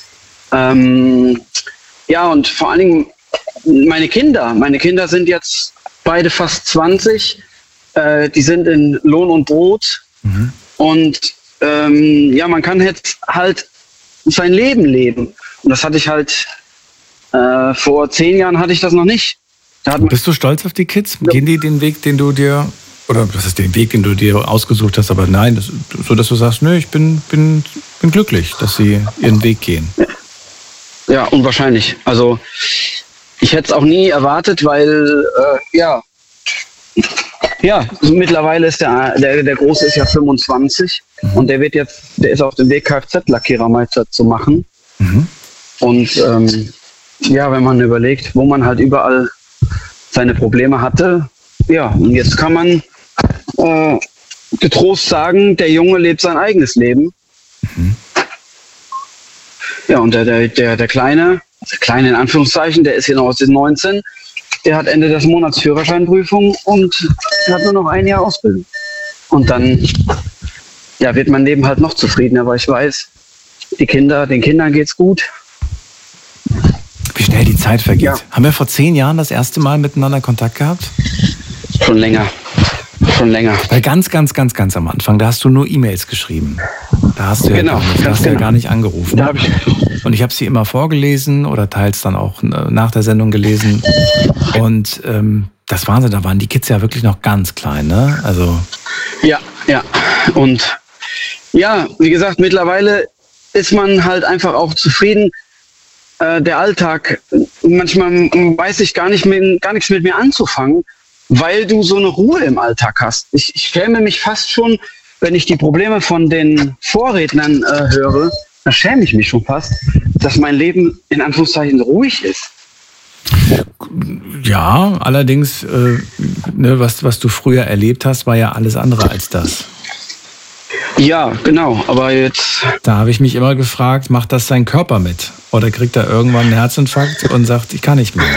Und vor allen Dingen meine Kinder sind jetzt beide fast 20. Die sind in Lohn und Brot. Und man kann jetzt halt sein Leben leben. Und das hatte ich halt, vor 10 Jahren hatte ich das noch nicht. Bist du stolz auf die Kids? Gehen die den Weg, den du dir, oder was ist den Weg, den du dir ausgesucht hast, aber nein, so dass du sagst, nö, ich bin glücklich, dass sie ihren Weg gehen. Ja, unwahrscheinlich. Also ich hätte es auch nie erwartet, weil, mittlerweile ist der Große ist ja 25 und der ist auf dem Weg, Kfz-Lackierermeister zu machen. Und wenn man überlegt, wo man halt überall seine Probleme hatte, und jetzt kann man getrost sagen, der Junge lebt sein eigenes Leben. Ja, und der Kleine in Anführungszeichen, der ist hier noch aus den 19, der hat Ende des Monats Führerscheinprüfung und hat nur noch ein Jahr Ausbildung. Und dann wird mein Leben halt noch zufriedener, weil ich weiß, den Kindern geht's gut. Wie schnell die Zeit vergeht. Ja. Haben wir vor 10 Jahren das erste Mal miteinander Kontakt gehabt? Schon länger. Weil ganz am Anfang, da hast du nur E-Mails geschrieben. Da hast du ja gar nicht angerufen. Und ich habe sie immer vorgelesen oder teils dann auch nach der Sendung gelesen. Und das Wahnsinn, da waren die Kids ja wirklich noch ganz klein, ne? Also ja. Und wie gesagt, mittlerweile ist man halt einfach auch zufrieden. Der Alltag, manchmal weiß ich gar nichts mit mir anzufangen, weil du so eine Ruhe im Alltag hast. Ich schäme mich fast schon, wenn ich die Probleme von den Vorrednern höre, da schäme ich mich schon fast, dass mein Leben in Anführungszeichen ruhig ist. Ja, allerdings, was du früher erlebt hast, war ja alles andere als das. Ja, genau, aber jetzt... Da habe ich mich immer gefragt, macht das sein Körper mit? Oder kriegt er irgendwann einen Herzinfarkt und sagt, ich kann nicht mehr?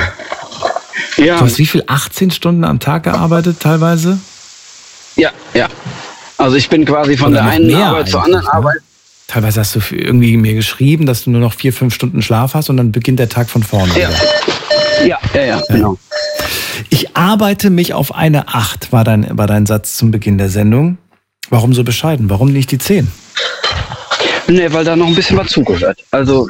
Ja. Du hast wie viel? 18 Stunden am Tag gearbeitet teilweise? Ja. Also ich bin quasi von der einen Arbeit zur anderen Arbeit. Teilweise hast du irgendwie mir geschrieben, dass du nur noch 4-5 Stunden Schlaf hast und dann beginnt der Tag von vorne. Ja, genau. Ich arbeite mich auf eine 8, war dein Satz zum Beginn der Sendung. Warum so bescheiden? Warum nicht die 10? Nee, weil da noch ein bisschen was zugehört. Also,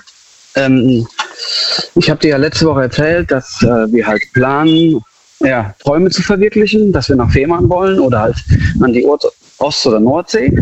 ich habe dir ja letzte Woche erzählt, dass wir halt planen, Träume zu verwirklichen, dass wir nach Fehmarn wollen oder halt an die Ost- oder Nordsee.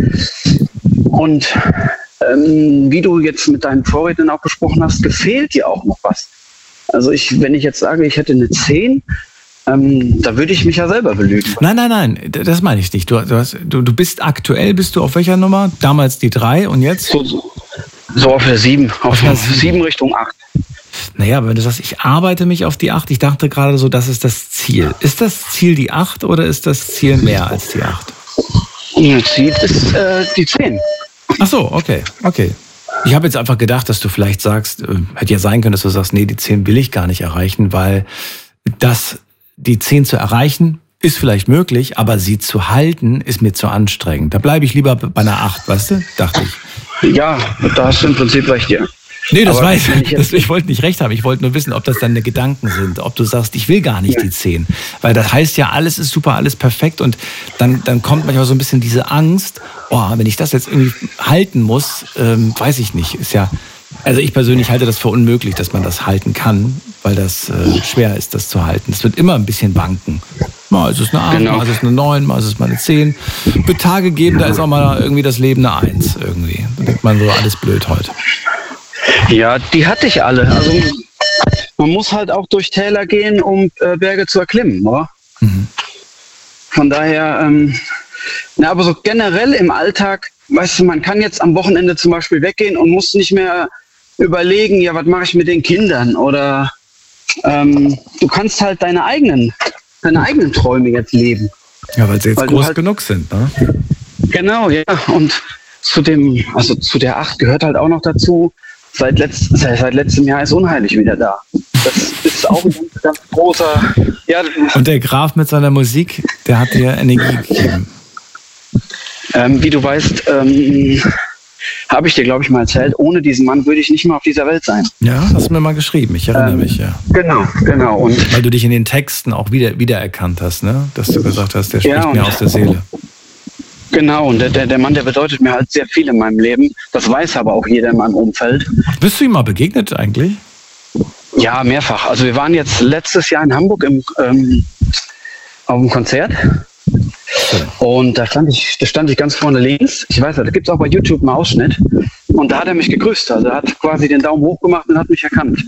Und wie du jetzt mit deinen Vorrednern auch gesprochen hast, gefehlt dir auch noch was. Also wenn ich jetzt sage, ich hätte eine 10, da würde ich mich ja selber belügen. Nein, das meine ich nicht. Du bist aktuell, bist du auf welcher Nummer? Damals die 3 und jetzt? So auf der 7, auf der 7 Richtung 8. Naja, wenn du sagst, ich arbeite mich auf die 8, ich dachte gerade so, das ist das Ziel. Ist das Ziel die 8 oder ist das Ziel mehr als die 8? Das Ziel ist die 10. Ach so, okay. Ich habe jetzt einfach gedacht, dass du vielleicht sagst, hätte ja sein können, dass du sagst, nee, die 10 will ich gar nicht erreichen, weil die 10 zu erreichen ist vielleicht möglich, aber sie zu halten ist mir zu anstrengend. Da bleibe ich lieber bei einer 8, weißt du? Dachte ich. Ja, da hast du im Prinzip recht, ja. Nee, das weiß ich. Ich wollte nicht recht haben. Ich wollte nur wissen, ob das deine Gedanken sind. Ob du sagst, ich will gar nicht die 10. Weil das heißt ja, alles ist super, alles perfekt. Und dann kommt manchmal so ein bisschen diese Angst, wenn ich das jetzt irgendwie halten muss, weiß ich nicht. Also ich persönlich halte das für unmöglich, dass man das halten kann, weil das schwer ist, das zu halten. Es wird immer ein bisschen wanken. Mal ist es eine 8, mal ist es eine 9, mal ist es mal eine 10. Wird Tage geben, da ist auch mal irgendwie das Leben eine 1 irgendwie. Da denkt man so, alles blöd heute. Ja, die hatte ich alle. Also man muss halt auch durch Täler gehen, um Berge zu erklimmen, oder? Mhm. Von daher, aber so generell im Alltag, weißt du, man kann jetzt am Wochenende zum Beispiel weggehen und muss nicht mehr überlegen, was mache ich mit den Kindern? Oder du kannst halt deine eigenen Träume jetzt leben. Ja, weil sie jetzt groß genug sind, ne? Genau, ja. Und zu der 8 gehört halt auch noch dazu, seit letztem Jahr ist Unheilig wieder da. Das ist auch ein ganz großer... Ja, und der Graf mit seiner Musik, der hat dir Energie gegeben. Wie du weißt, habe ich dir, glaube ich, mal erzählt, ohne diesen Mann würde ich nicht mehr auf dieser Welt sein. Ja, hast du mir mal geschrieben, ich erinnere mich, ja. Genau. Und weil du dich in den Texten auch wiedererkannt hast, ne? Dass du gesagt hast, der spricht mir aus der Seele. Genau, und der Mann, der bedeutet mir halt sehr viel in meinem Leben. Das weiß aber auch jeder in meinem Umfeld. Bist du ihm mal begegnet eigentlich? Ja, mehrfach. Also wir waren jetzt letztes Jahr in Hamburg auf einem Konzert. Und da stand ich ganz vorne links. Ich weiß, da gibt es auch bei YouTube einen Ausschnitt. Und da hat er mich gegrüßt. Also er hat quasi den Daumen hoch gemacht und hat mich erkannt.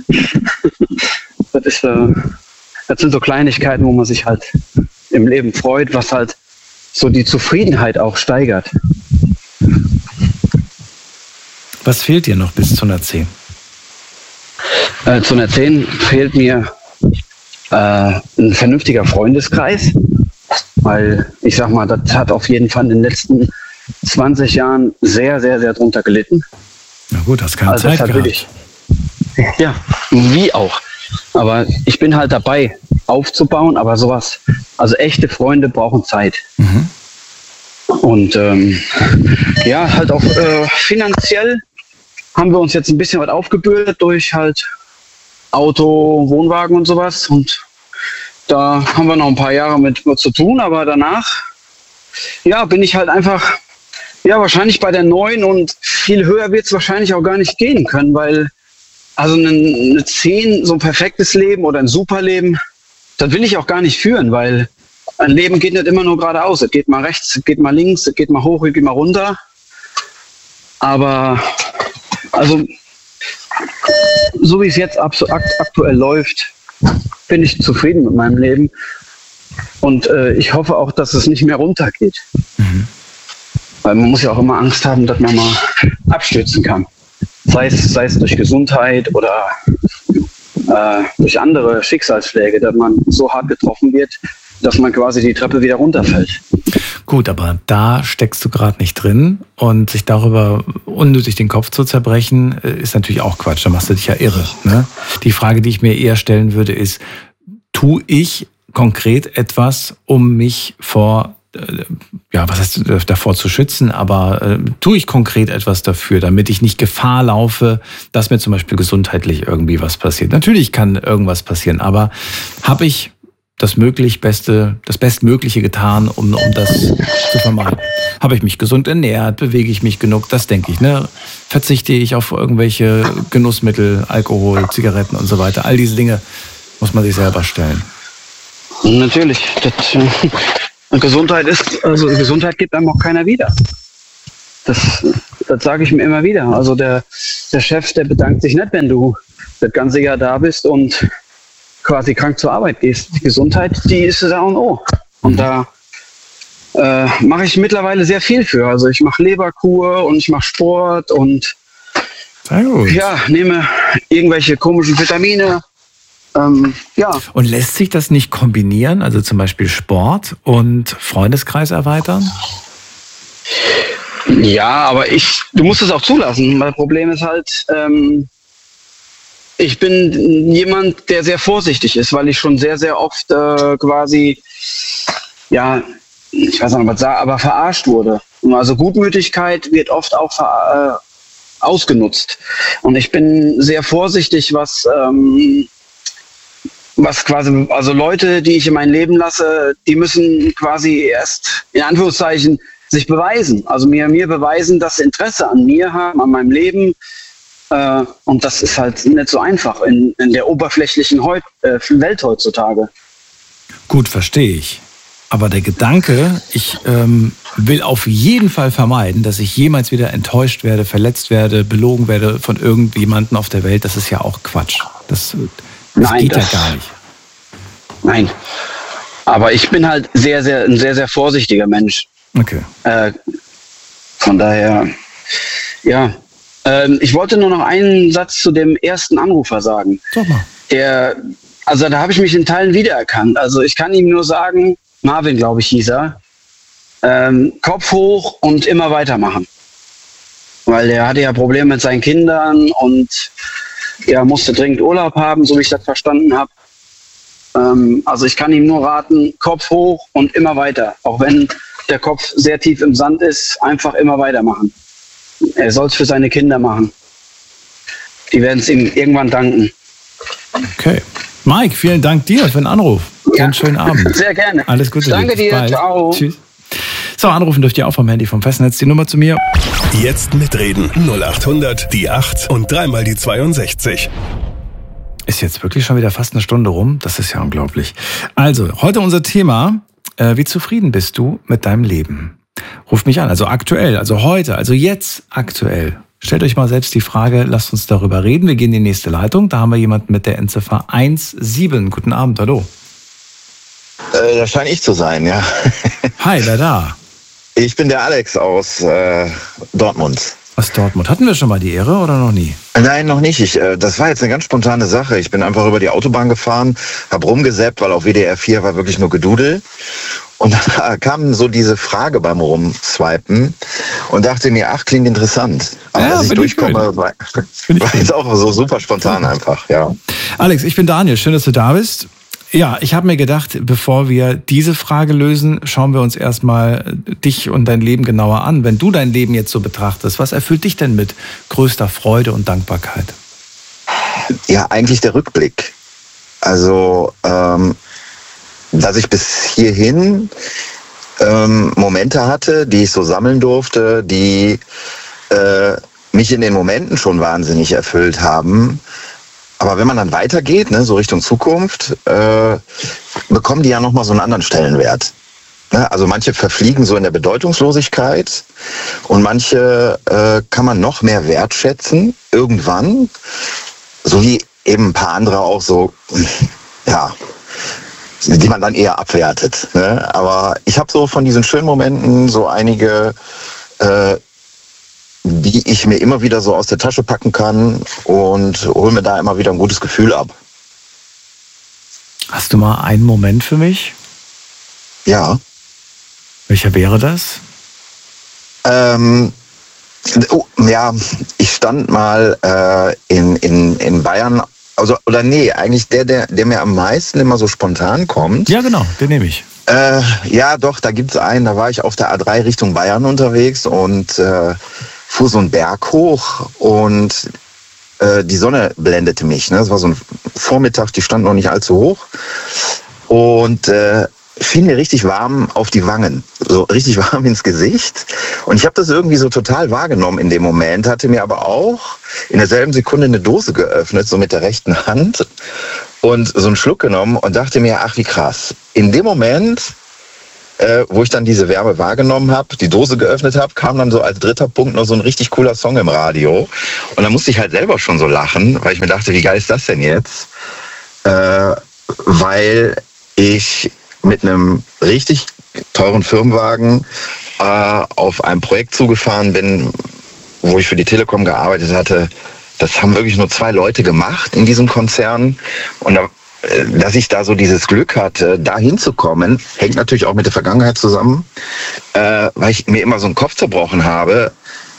Das sind so Kleinigkeiten, wo man sich halt im Leben freut, was halt so die Zufriedenheit auch steigert. Was fehlt dir noch bis zu einer 10? Zu einer 10 fehlt mir ein vernünftiger Freundeskreis, weil ich sag mal, das hat auf jeden Fall in den letzten 20 Jahren sehr, sehr, sehr drunter gelitten. Na gut, hast keine Zeit gehabt. Ja, wie auch. Aber ich bin halt dabei, aufzubauen, aber sowas, also echte Freunde brauchen Zeit. Mhm. Und halt auch finanziell haben wir uns jetzt ein bisschen was aufgebürdet durch halt Auto, Wohnwagen und sowas. Und da haben wir noch ein paar Jahre mit zu tun, aber danach, bin ich halt einfach, wahrscheinlich bei der 9 und viel höher wird es wahrscheinlich auch gar nicht gehen können, weil also eine 10, so ein perfektes Leben oder ein super Leben, das will ich auch gar nicht führen, weil ein Leben geht nicht immer nur geradeaus. Es geht mal rechts, es geht mal links, es geht mal hoch, es geht mal runter. Aber also so wie es jetzt aktuell läuft, bin ich zufrieden mit meinem Leben. Und ich hoffe auch, dass es nicht mehr runtergeht. Mhm. Weil man muss ja auch immer Angst haben, dass man mal abstürzen kann. Sei es durch Gesundheit oder durch andere Schicksalsschläge, dass man so hart getroffen wird, dass man quasi die Treppe wieder runterfällt. Gut, aber da steckst du gerade nicht drin und sich darüber unnötig den Kopf zu zerbrechen, ist natürlich auch Quatsch, da machst du dich ja irre. Ne? Die Frage, die ich mir eher stellen würde, ist, tue ich konkret etwas, um mich vor was heißt davor zu schützen, aber tue ich konkret etwas dafür, damit ich nicht Gefahr laufe, dass mir zum Beispiel gesundheitlich irgendwie was passiert. Natürlich kann irgendwas passieren, aber habe ich das Bestmögliche getan, um das zu vermeiden? Habe ich mich gesund ernährt? Bewege ich mich genug? Das denke ich. Ne? Verzichte ich auf irgendwelche Genussmittel, Alkohol, Zigaretten und so weiter? All diese Dinge muss man sich selber stellen. Natürlich. Gesundheit gibt einem auch keiner wieder. Das sage ich mir immer wieder. Also der Chef, der bedankt sich nicht, wenn du das ganze Jahr da bist und quasi krank zur Arbeit gehst. Die Gesundheit, die ist da und O. Und da mache ich mittlerweile sehr viel für. Also ich mache Leberkur und ich mache Sport und nehme irgendwelche komischen Vitamine. Und lässt sich das nicht kombinieren? Also zum Beispiel Sport und Freundeskreis erweitern? Ja, aber du musst es auch zulassen. Das Problem ist halt, ich bin jemand, der sehr vorsichtig ist, weil ich schon sehr, sehr oft quasi, ich weiß nicht, was sagen, aber verarscht wurde. Also Gutmütigkeit wird oft auch ausgenutzt. Und ich bin sehr vorsichtig, was quasi, also Leute, die ich in mein Leben lasse, die müssen quasi erst, in Anführungszeichen, sich beweisen. Also mir beweisen, dass sie Interesse an mir haben, an meinem Leben. Und das ist halt nicht so einfach in der oberflächlichen Welt heutzutage. Gut, verstehe ich. Aber der Gedanke, ich will auf jeden Fall vermeiden, dass ich jemals wieder enttäuscht werde, verletzt werde, belogen werde von irgendjemandem auf der Welt, das ist ja auch Quatsch. Das geht ja gar nicht. Nein. Aber ich bin halt ein sehr, sehr vorsichtiger Mensch. Okay. Von daher, ja. Ich wollte nur noch einen Satz zu dem ersten Anrufer sagen. Sag mal. Da habe ich mich in Teilen wiedererkannt. Also ich kann ihm nur sagen, Marvin, glaube ich, hieß er, Kopf hoch und immer weitermachen. Weil er hatte ja Probleme mit seinen Kindern und er musste dringend Urlaub haben, so wie ich das verstanden habe. Also ich kann ihm nur raten, Kopf hoch und immer weiter. Auch wenn der Kopf sehr tief im Sand ist, einfach immer weitermachen. Er soll es für seine Kinder machen. Die werden es ihm irgendwann danken. Okay. Mike, vielen Dank dir für den Anruf. Ja. Einen schönen Abend. Sehr gerne. Alles Gute. Danke dir. Ciao. Tschüss. So, anrufen dürft ihr auch vom Handy vom Festnetz. Die Nummer zu mir. Jetzt mitreden. 0800 die 8 und dreimal die 62. Ist jetzt wirklich schon wieder fast eine Stunde rum. Das ist ja unglaublich. Also, heute unser Thema. Wie zufrieden bist du mit deinem Leben? Ruft mich an, also aktuell, also heute, also jetzt aktuell. Stellt euch mal selbst die Frage, lasst uns darüber reden. Wir gehen in die nächste Leitung. Da haben wir jemanden mit der Endziffer 17. Guten Abend, hallo. Das scheine ich zu sein, ja. Hi, wer da? Ich bin der Alex aus Dortmund. Aus Dortmund. Hatten wir schon mal die Ehre oder noch nie? Nein, noch nicht. Das war jetzt eine ganz spontane Sache. Ich bin einfach über die Autobahn gefahren, habe rumgesäppt, weil auf WDR 4 war wirklich nur Gedudel. Und da kam so diese Frage beim Rumswipen und dachte mir, klingt interessant. Aber dass ich durchkomme, war jetzt auch so super spontan einfach, ja. Alex, ich bin Daniel, schön, dass du da bist. Ja, ich habe mir gedacht, bevor wir diese Frage lösen, schauen wir uns erstmal dich und dein Leben genauer an. Wenn du dein Leben jetzt so betrachtest, was erfüllt dich denn mit größter Freude und Dankbarkeit? Ja, eigentlich der Rückblick. Also, dass ich bis hierhin Momente hatte, die ich so sammeln durfte, die mich in den Momenten schon wahnsinnig erfüllt haben. Aber wenn man dann weitergeht, ne, so Richtung Zukunft, bekommen die ja nochmal so einen anderen Stellenwert. Ne? Also manche verfliegen so in der Bedeutungslosigkeit und manche kann man noch mehr wertschätzen irgendwann. So wie eben ein paar andere auch so, ja, die man dann eher abwertet. Ne? Aber ich habe so von diesen schönen Momenten so einige, die ich mir immer wieder so aus der Tasche packen kann und hole mir da immer wieder ein gutes Gefühl ab. Hast du mal einen Moment für mich? Ja. Welcher wäre das? Ja, ich stand mal in Bayern, also, oder nee, eigentlich der mir am meisten immer so spontan kommt. Ja, genau, den nehme ich. Ja, doch, da gibt's einen. Da war ich auf der A3 Richtung Bayern unterwegs und fuhr so einen Berg hoch und die Sonne blendete mich. Ne? Es war so ein Vormittag, die stand noch nicht allzu hoch und fiel mir richtig warm auf die Wangen, so richtig warm ins Gesicht. Und ich habe das irgendwie so total wahrgenommen in dem Moment, hatte mir aber auch in derselben Sekunde eine Dose geöffnet, so mit der rechten Hand und so einen Schluck genommen und dachte mir, ach wie krass. In dem Moment, wo ich dann diese Wärme wahrgenommen habe, die Dose geöffnet habe, kam dann so als dritter Punkt noch so ein richtig cooler Song im Radio. Und da musste ich halt selber schon so lachen, weil ich mir dachte, wie geil ist das denn jetzt? Weil ich mit einem richtig teuren Firmenwagen auf ein Projekt zugefahren bin, wo ich für die Telekom gearbeitet hatte. Das haben wirklich nur 2 Leute gemacht in diesem Konzern. Und dass ich da so dieses Glück hatte, da hinzukommen, hängt natürlich auch mit der Vergangenheit zusammen, weil ich mir immer so einen Kopf zerbrochen habe,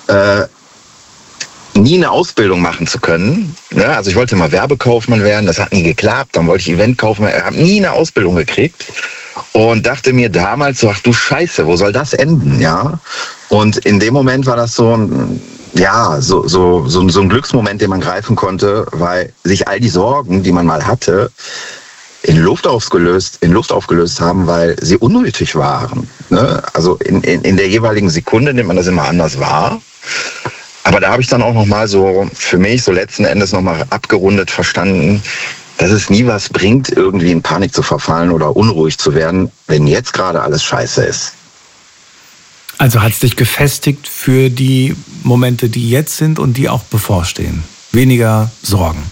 nie eine Ausbildung machen zu können. Ne? Also ich wollte mal Werbekaufmann werden, das hat nie geklappt. Dann wollte ich Eventkaufmann, habe nie eine Ausbildung gekriegt und dachte mir damals so, ach du Scheiße, wo soll das enden? Ja. Und in dem Moment war das so ein Glücksmoment, den man greifen konnte, weil sich all die Sorgen, die man mal hatte, in Luft aufgelöst haben, weil sie unnötig waren. Ne? Also in der jeweiligen Sekunde nimmt man das immer anders wahr. Aber da habe ich dann auch nochmal so für mich so letzten Endes nochmal abgerundet verstanden, dass es nie was bringt, irgendwie in Panik zu verfallen oder unruhig zu werden, wenn jetzt gerade alles scheiße ist. Also hat es dich gefestigt für die Momente, die jetzt sind und die auch bevorstehen? Weniger Sorgen?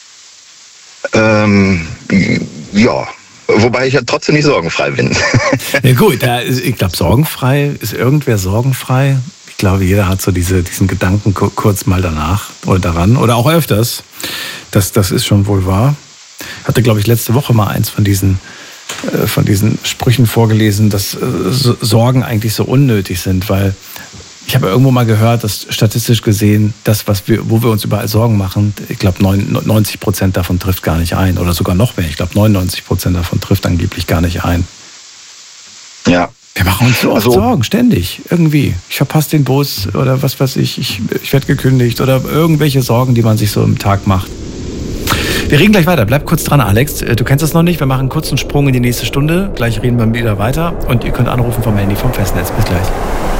Ja, wobei ich ja trotzdem nicht sorgenfrei bin. Ja gut, ich glaube, sorgenfrei, ist irgendwer sorgenfrei? Ich glaube, jeder hat so diesen Gedanken kurz mal danach oder daran oder auch öfters. Das ist schon wohl wahr. Ich hatte, glaube ich, letzte Woche mal eins von diesen Sprüchen vorgelesen, dass Sorgen eigentlich so unnötig sind, weil ich habe irgendwo mal gehört, dass statistisch gesehen das, wo wir uns überall Sorgen machen, ich glaube 90% davon trifft gar nicht ein oder sogar noch mehr. Ich glaube 99% davon trifft angeblich gar nicht ein. Ja. Wir machen uns so oft Sorgen, ständig, irgendwie. Ich verpasse den Bus oder was weiß ich werde gekündigt oder irgendwelche Sorgen, die man sich so im Tag macht. Wir reden gleich weiter. Bleib kurz dran, Alex. Du kennst das noch nicht. Wir machen einen kurzen Sprung in die nächste Stunde. Gleich reden wir wieder weiter. Und ihr könnt anrufen vom Handy, vom Festnetz. Bis gleich.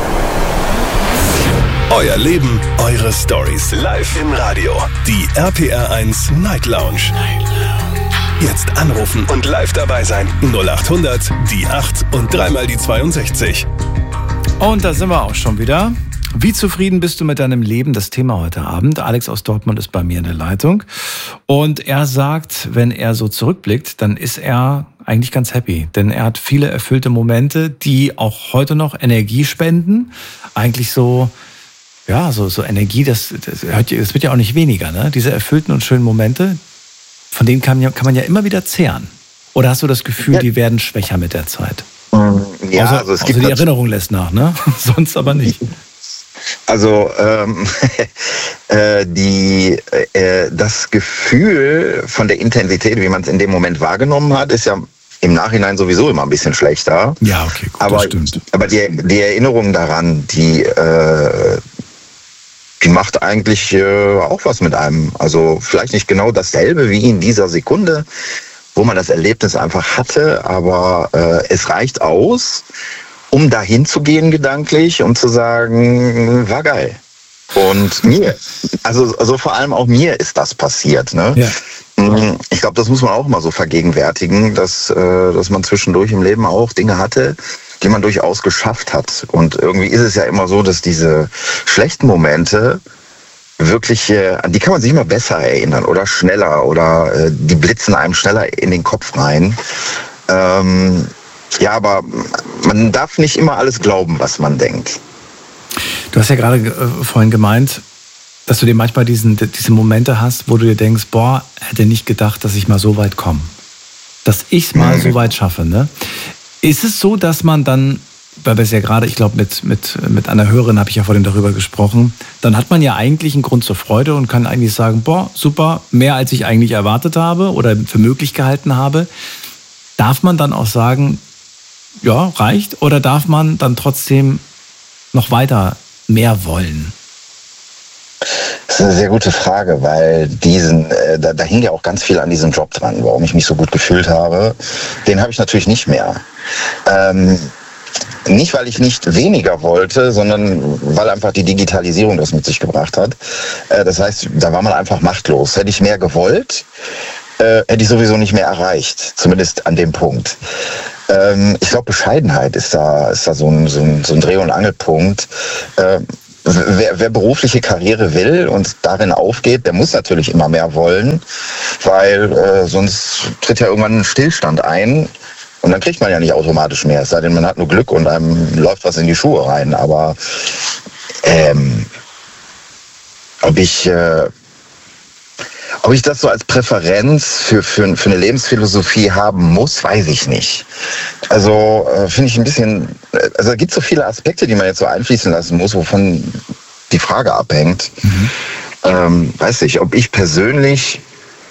Euer Leben, eure Stories. Live im Radio. Die RPR1 Night Lounge. Jetzt anrufen und live dabei sein. 0800 die 8 und 3 die 62. Und da sind wir auch schon wieder. Wie zufrieden bist du mit deinem Leben? Das Thema heute Abend. Alex aus Dortmund ist bei mir in der Leitung. Und er sagt, wenn er so zurückblickt, dann ist er eigentlich ganz happy. Denn er hat viele erfüllte Momente, die auch heute noch Energie spenden. Eigentlich so Energie, das wird ja auch nicht weniger. Ne? Diese erfüllten und schönen Momente, von denen kann man ja immer wieder zehren. Oder hast du das Gefühl, die werden schwächer mit der Zeit? Ja, also es gibt die Erinnerung lässt nach, ne? Sonst aber nicht. Also das Gefühl von der Intensität, wie man es in dem Moment wahrgenommen hat, ist ja im Nachhinein sowieso immer ein bisschen schlechter. Ja, okay, gut, das stimmt. Aber die Erinnerung daran, die macht eigentlich auch was mit einem. Also vielleicht nicht genau dasselbe wie in dieser Sekunde, wo man das Erlebnis einfach hatte, aber es reicht aus, um dahin zu gehen gedanklich und zu sagen, war geil. Und mir, also vor allem auch mir ist das passiert. Ne? Ja. Ich glaube, das muss man auch immer so vergegenwärtigen, dass man zwischendurch im Leben auch Dinge hatte, die man durchaus geschafft hat. Und irgendwie ist es ja immer so, dass diese schlechten Momente wirklich, an die kann man sich immer besser erinnern oder schneller oder die blitzen einem schneller in den Kopf rein. Ja, aber man darf nicht immer alles glauben, was man denkt. Du hast ja gerade vorhin gemeint, dass du dir manchmal diese Momente hast, wo du dir denkst, boah, hätte nicht gedacht, dass ich mal so weit komme. Dass ich es mal so weit schaffe. Ne? Ist es so, dass man dann, weil wir es ja gerade, ich glaube, mit einer Hörerin habe ich ja vorhin darüber gesprochen, dann hat man ja eigentlich einen Grund zur Freude und kann eigentlich sagen, boah, super, mehr als ich eigentlich erwartet habe oder für möglich gehalten habe. Darf man dann auch sagen, ja, reicht? Oder darf man dann trotzdem noch weiter mehr wollen? Das ist eine sehr gute Frage, weil da hing ja auch ganz viel an diesem Job dran, warum ich mich so gut gefühlt habe. Den habe ich natürlich nicht mehr. Nicht, weil ich nicht weniger wollte, sondern weil einfach die Digitalisierung das mit sich gebracht hat. Das heißt, da war man einfach machtlos. Hätte ich mehr gewollt, hätte ich sowieso nicht mehr erreicht. Zumindest an dem Punkt. Ich glaube, Bescheidenheit ist da so ein Dreh- und Angelpunkt. Wer berufliche Karriere will und darin aufgeht, der muss natürlich immer mehr wollen, weil sonst tritt ja irgendwann ein Stillstand ein und dann kriegt man ja nicht automatisch mehr, es sei denn, man hat nur Glück und einem läuft was in die Schuhe rein. Aber ob ich das so als Präferenz für eine Lebensphilosophie haben muss, weiß ich nicht. Also finde ich ein bisschen, also es gibt so viele Aspekte, die man jetzt so einfließen lassen muss, wovon die Frage abhängt. Weiß ich, ob ich persönlich,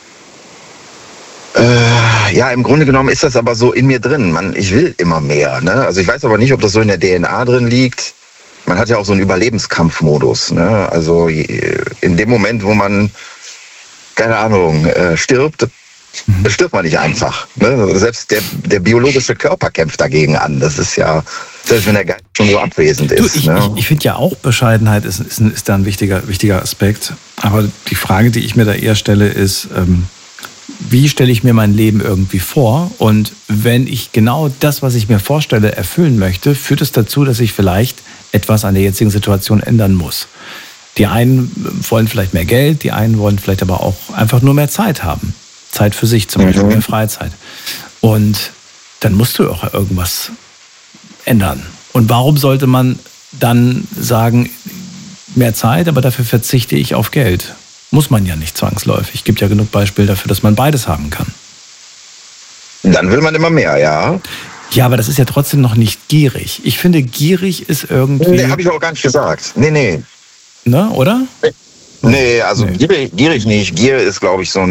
ja, im Grunde genommen ist das aber so in mir drin. Ich will immer mehr. Ne? Also ich weiß aber nicht, ob das so in der DNA drin liegt. Man hat ja auch so einen Überlebenskampfmodus. Ne? Also in dem Moment, wo man keine Ahnung, stirbt man nicht einfach. Ne? Selbst der biologische Körper kämpft dagegen an. Das ist ja, selbst wenn der Geist schon so abwesend ist. Ich finde ja auch, Bescheidenheit ist da ein wichtiger Aspekt. Aber die Frage, die ich mir da eher stelle, ist, wie stelle ich mir mein Leben irgendwie vor? Und wenn ich genau das, was ich mir vorstelle, erfüllen möchte, führt es dazu, dass ich vielleicht etwas an der jetzigen Situation ändern muss. Die einen wollen vielleicht mehr Geld, die einen wollen vielleicht aber auch einfach nur mehr Zeit haben. Zeit für sich, zum Beispiel mehr Freizeit. Und dann musst du auch irgendwas ändern. Und warum sollte man dann sagen, mehr Zeit, aber dafür verzichte ich auf Geld? Muss man ja nicht zwangsläufig. Es gibt ja genug Beispiele dafür, dass man beides haben kann. Dann will man immer mehr, ja. Ja, aber das ist ja trotzdem noch nicht gierig. Ich finde, gierig ist irgendwie... Nee, habe ich auch gar nicht gesagt. Nee. Ne, oder? Nee, also gierig nicht. Gier ist, glaube ich,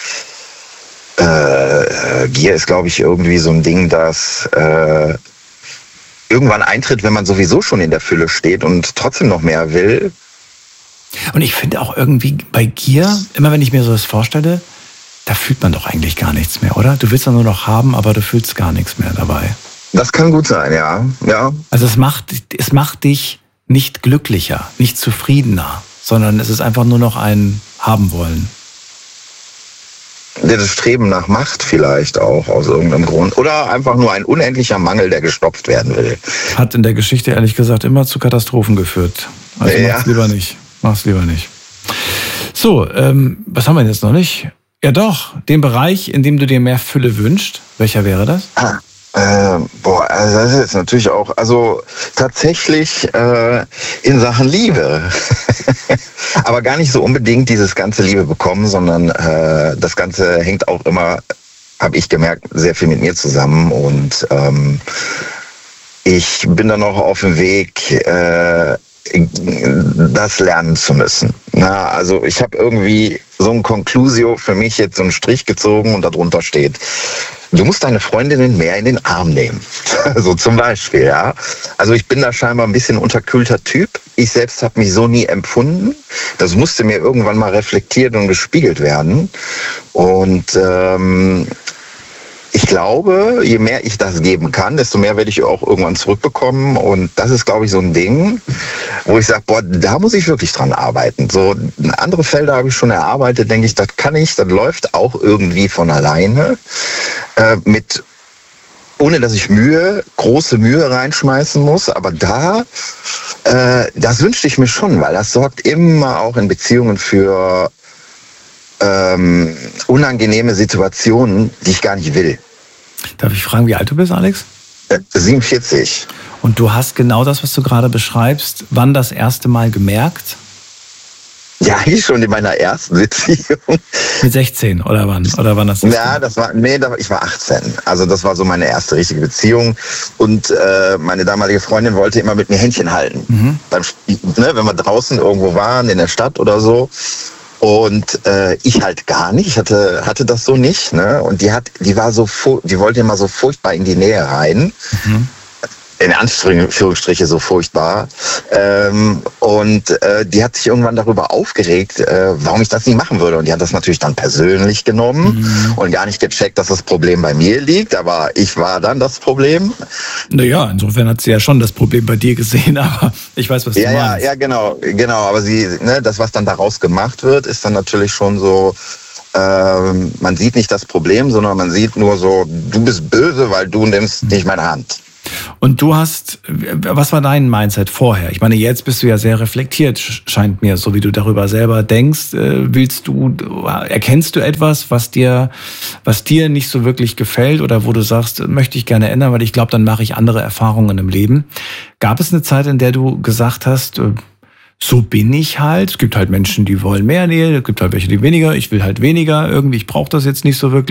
irgendwie so ein Ding, das irgendwann eintritt, wenn man sowieso schon in der Fülle steht und trotzdem noch mehr will. Und ich finde auch irgendwie bei Gier, immer wenn ich mir so das vorstelle, da fühlt man doch eigentlich gar nichts mehr, oder? Du willst doch nur noch haben, aber du fühlst gar nichts mehr dabei. Das kann gut sein, ja. Also es macht dich nicht glücklicher, nicht zufriedener, sondern es ist einfach nur noch ein Haben wollen. Das Streben nach Macht vielleicht auch aus irgendeinem Grund. Oder einfach nur ein unendlicher Mangel, der gestopft werden will. Hat in der Geschichte ehrlich gesagt immer zu Katastrophen geführt. Also mach's lieber nicht. So, was haben wir jetzt noch nicht? Ja doch, den Bereich, in dem du dir mehr Fülle wünschst. Welcher wäre das? Also das ist jetzt natürlich auch, also tatsächlich in Sachen Liebe. Aber gar nicht so unbedingt dieses ganze Liebe bekommen, sondern das Ganze hängt auch immer, habe ich gemerkt, sehr viel mit mir zusammen. Und ich bin dann noch auf dem Weg, das lernen zu müssen. Also ich habe irgendwie so ein Conclusio für mich jetzt so einen Strich gezogen und darunter steht: Du musst deine Freundinnen mehr in den Arm nehmen. So zum Beispiel, ja. Also ich bin da scheinbar ein bisschen unterkühlter Typ. Ich selbst habe mich so nie empfunden. Das musste mir irgendwann mal reflektiert und gespiegelt werden. Und ich glaube, je mehr ich das geben kann, desto mehr werde ich auch irgendwann zurückbekommen. Und das ist, glaube ich, so ein Ding, wo ich sage, da muss ich wirklich dran arbeiten. So andere Felder habe ich schon erarbeitet, denke ich, das läuft auch irgendwie von alleine. Ohne dass ich große Mühe reinschmeißen muss. Aber das wünschte ich mir schon, weil das sorgt immer auch in Beziehungen für unangenehme Situationen, die ich gar nicht will. Darf ich fragen, wie alt du bist, Alex? 47. Und du hast genau das, was du gerade beschreibst, wann das erste Mal gemerkt? Ja, eigentlich schon in meiner ersten Beziehung. Mit 16 oder wann? Oder wann das? Ja, ich war 18. Also das war so meine erste richtige Beziehung. Und meine damalige Freundin wollte immer mit mir Händchen halten. Wenn wir draußen irgendwo waren, in der Stadt oder so. Und ich halt gar nicht, ich hatte das so nicht, ne? Und die wollte immer so furchtbar in die Nähe rein. In Anführungsstriche so furchtbar. Und die hat sich irgendwann darüber aufgeregt, warum ich das nicht machen würde. Und die hat das natürlich dann persönlich genommen und gar nicht gecheckt, dass das Problem bei mir liegt. Aber ich war dann das Problem. Naja, insofern hat sie ja schon das Problem bei dir gesehen, aber ich weiß, was du meinst. Ja, genau. Aber das, was dann daraus gemacht wird, ist dann natürlich schon so, man sieht nicht das Problem, sondern man sieht nur so, du bist böse, weil du nimmst nicht meine Hand. Und was war dein Mindset vorher? Ich meine, jetzt bist du ja sehr reflektiert, scheint mir, so wie du darüber selber denkst. Erkennst du etwas, was dir nicht so wirklich gefällt oder wo du sagst, möchte ich gerne ändern, weil ich glaube, dann mache ich andere Erfahrungen im Leben. Gab es eine Zeit, in der du gesagt hast, so bin ich halt. Es gibt halt Menschen, die wollen mehr Nähe, es gibt halt welche, die weniger. Ich will halt weniger. Irgendwie, ich brauche das jetzt nicht so wirklich.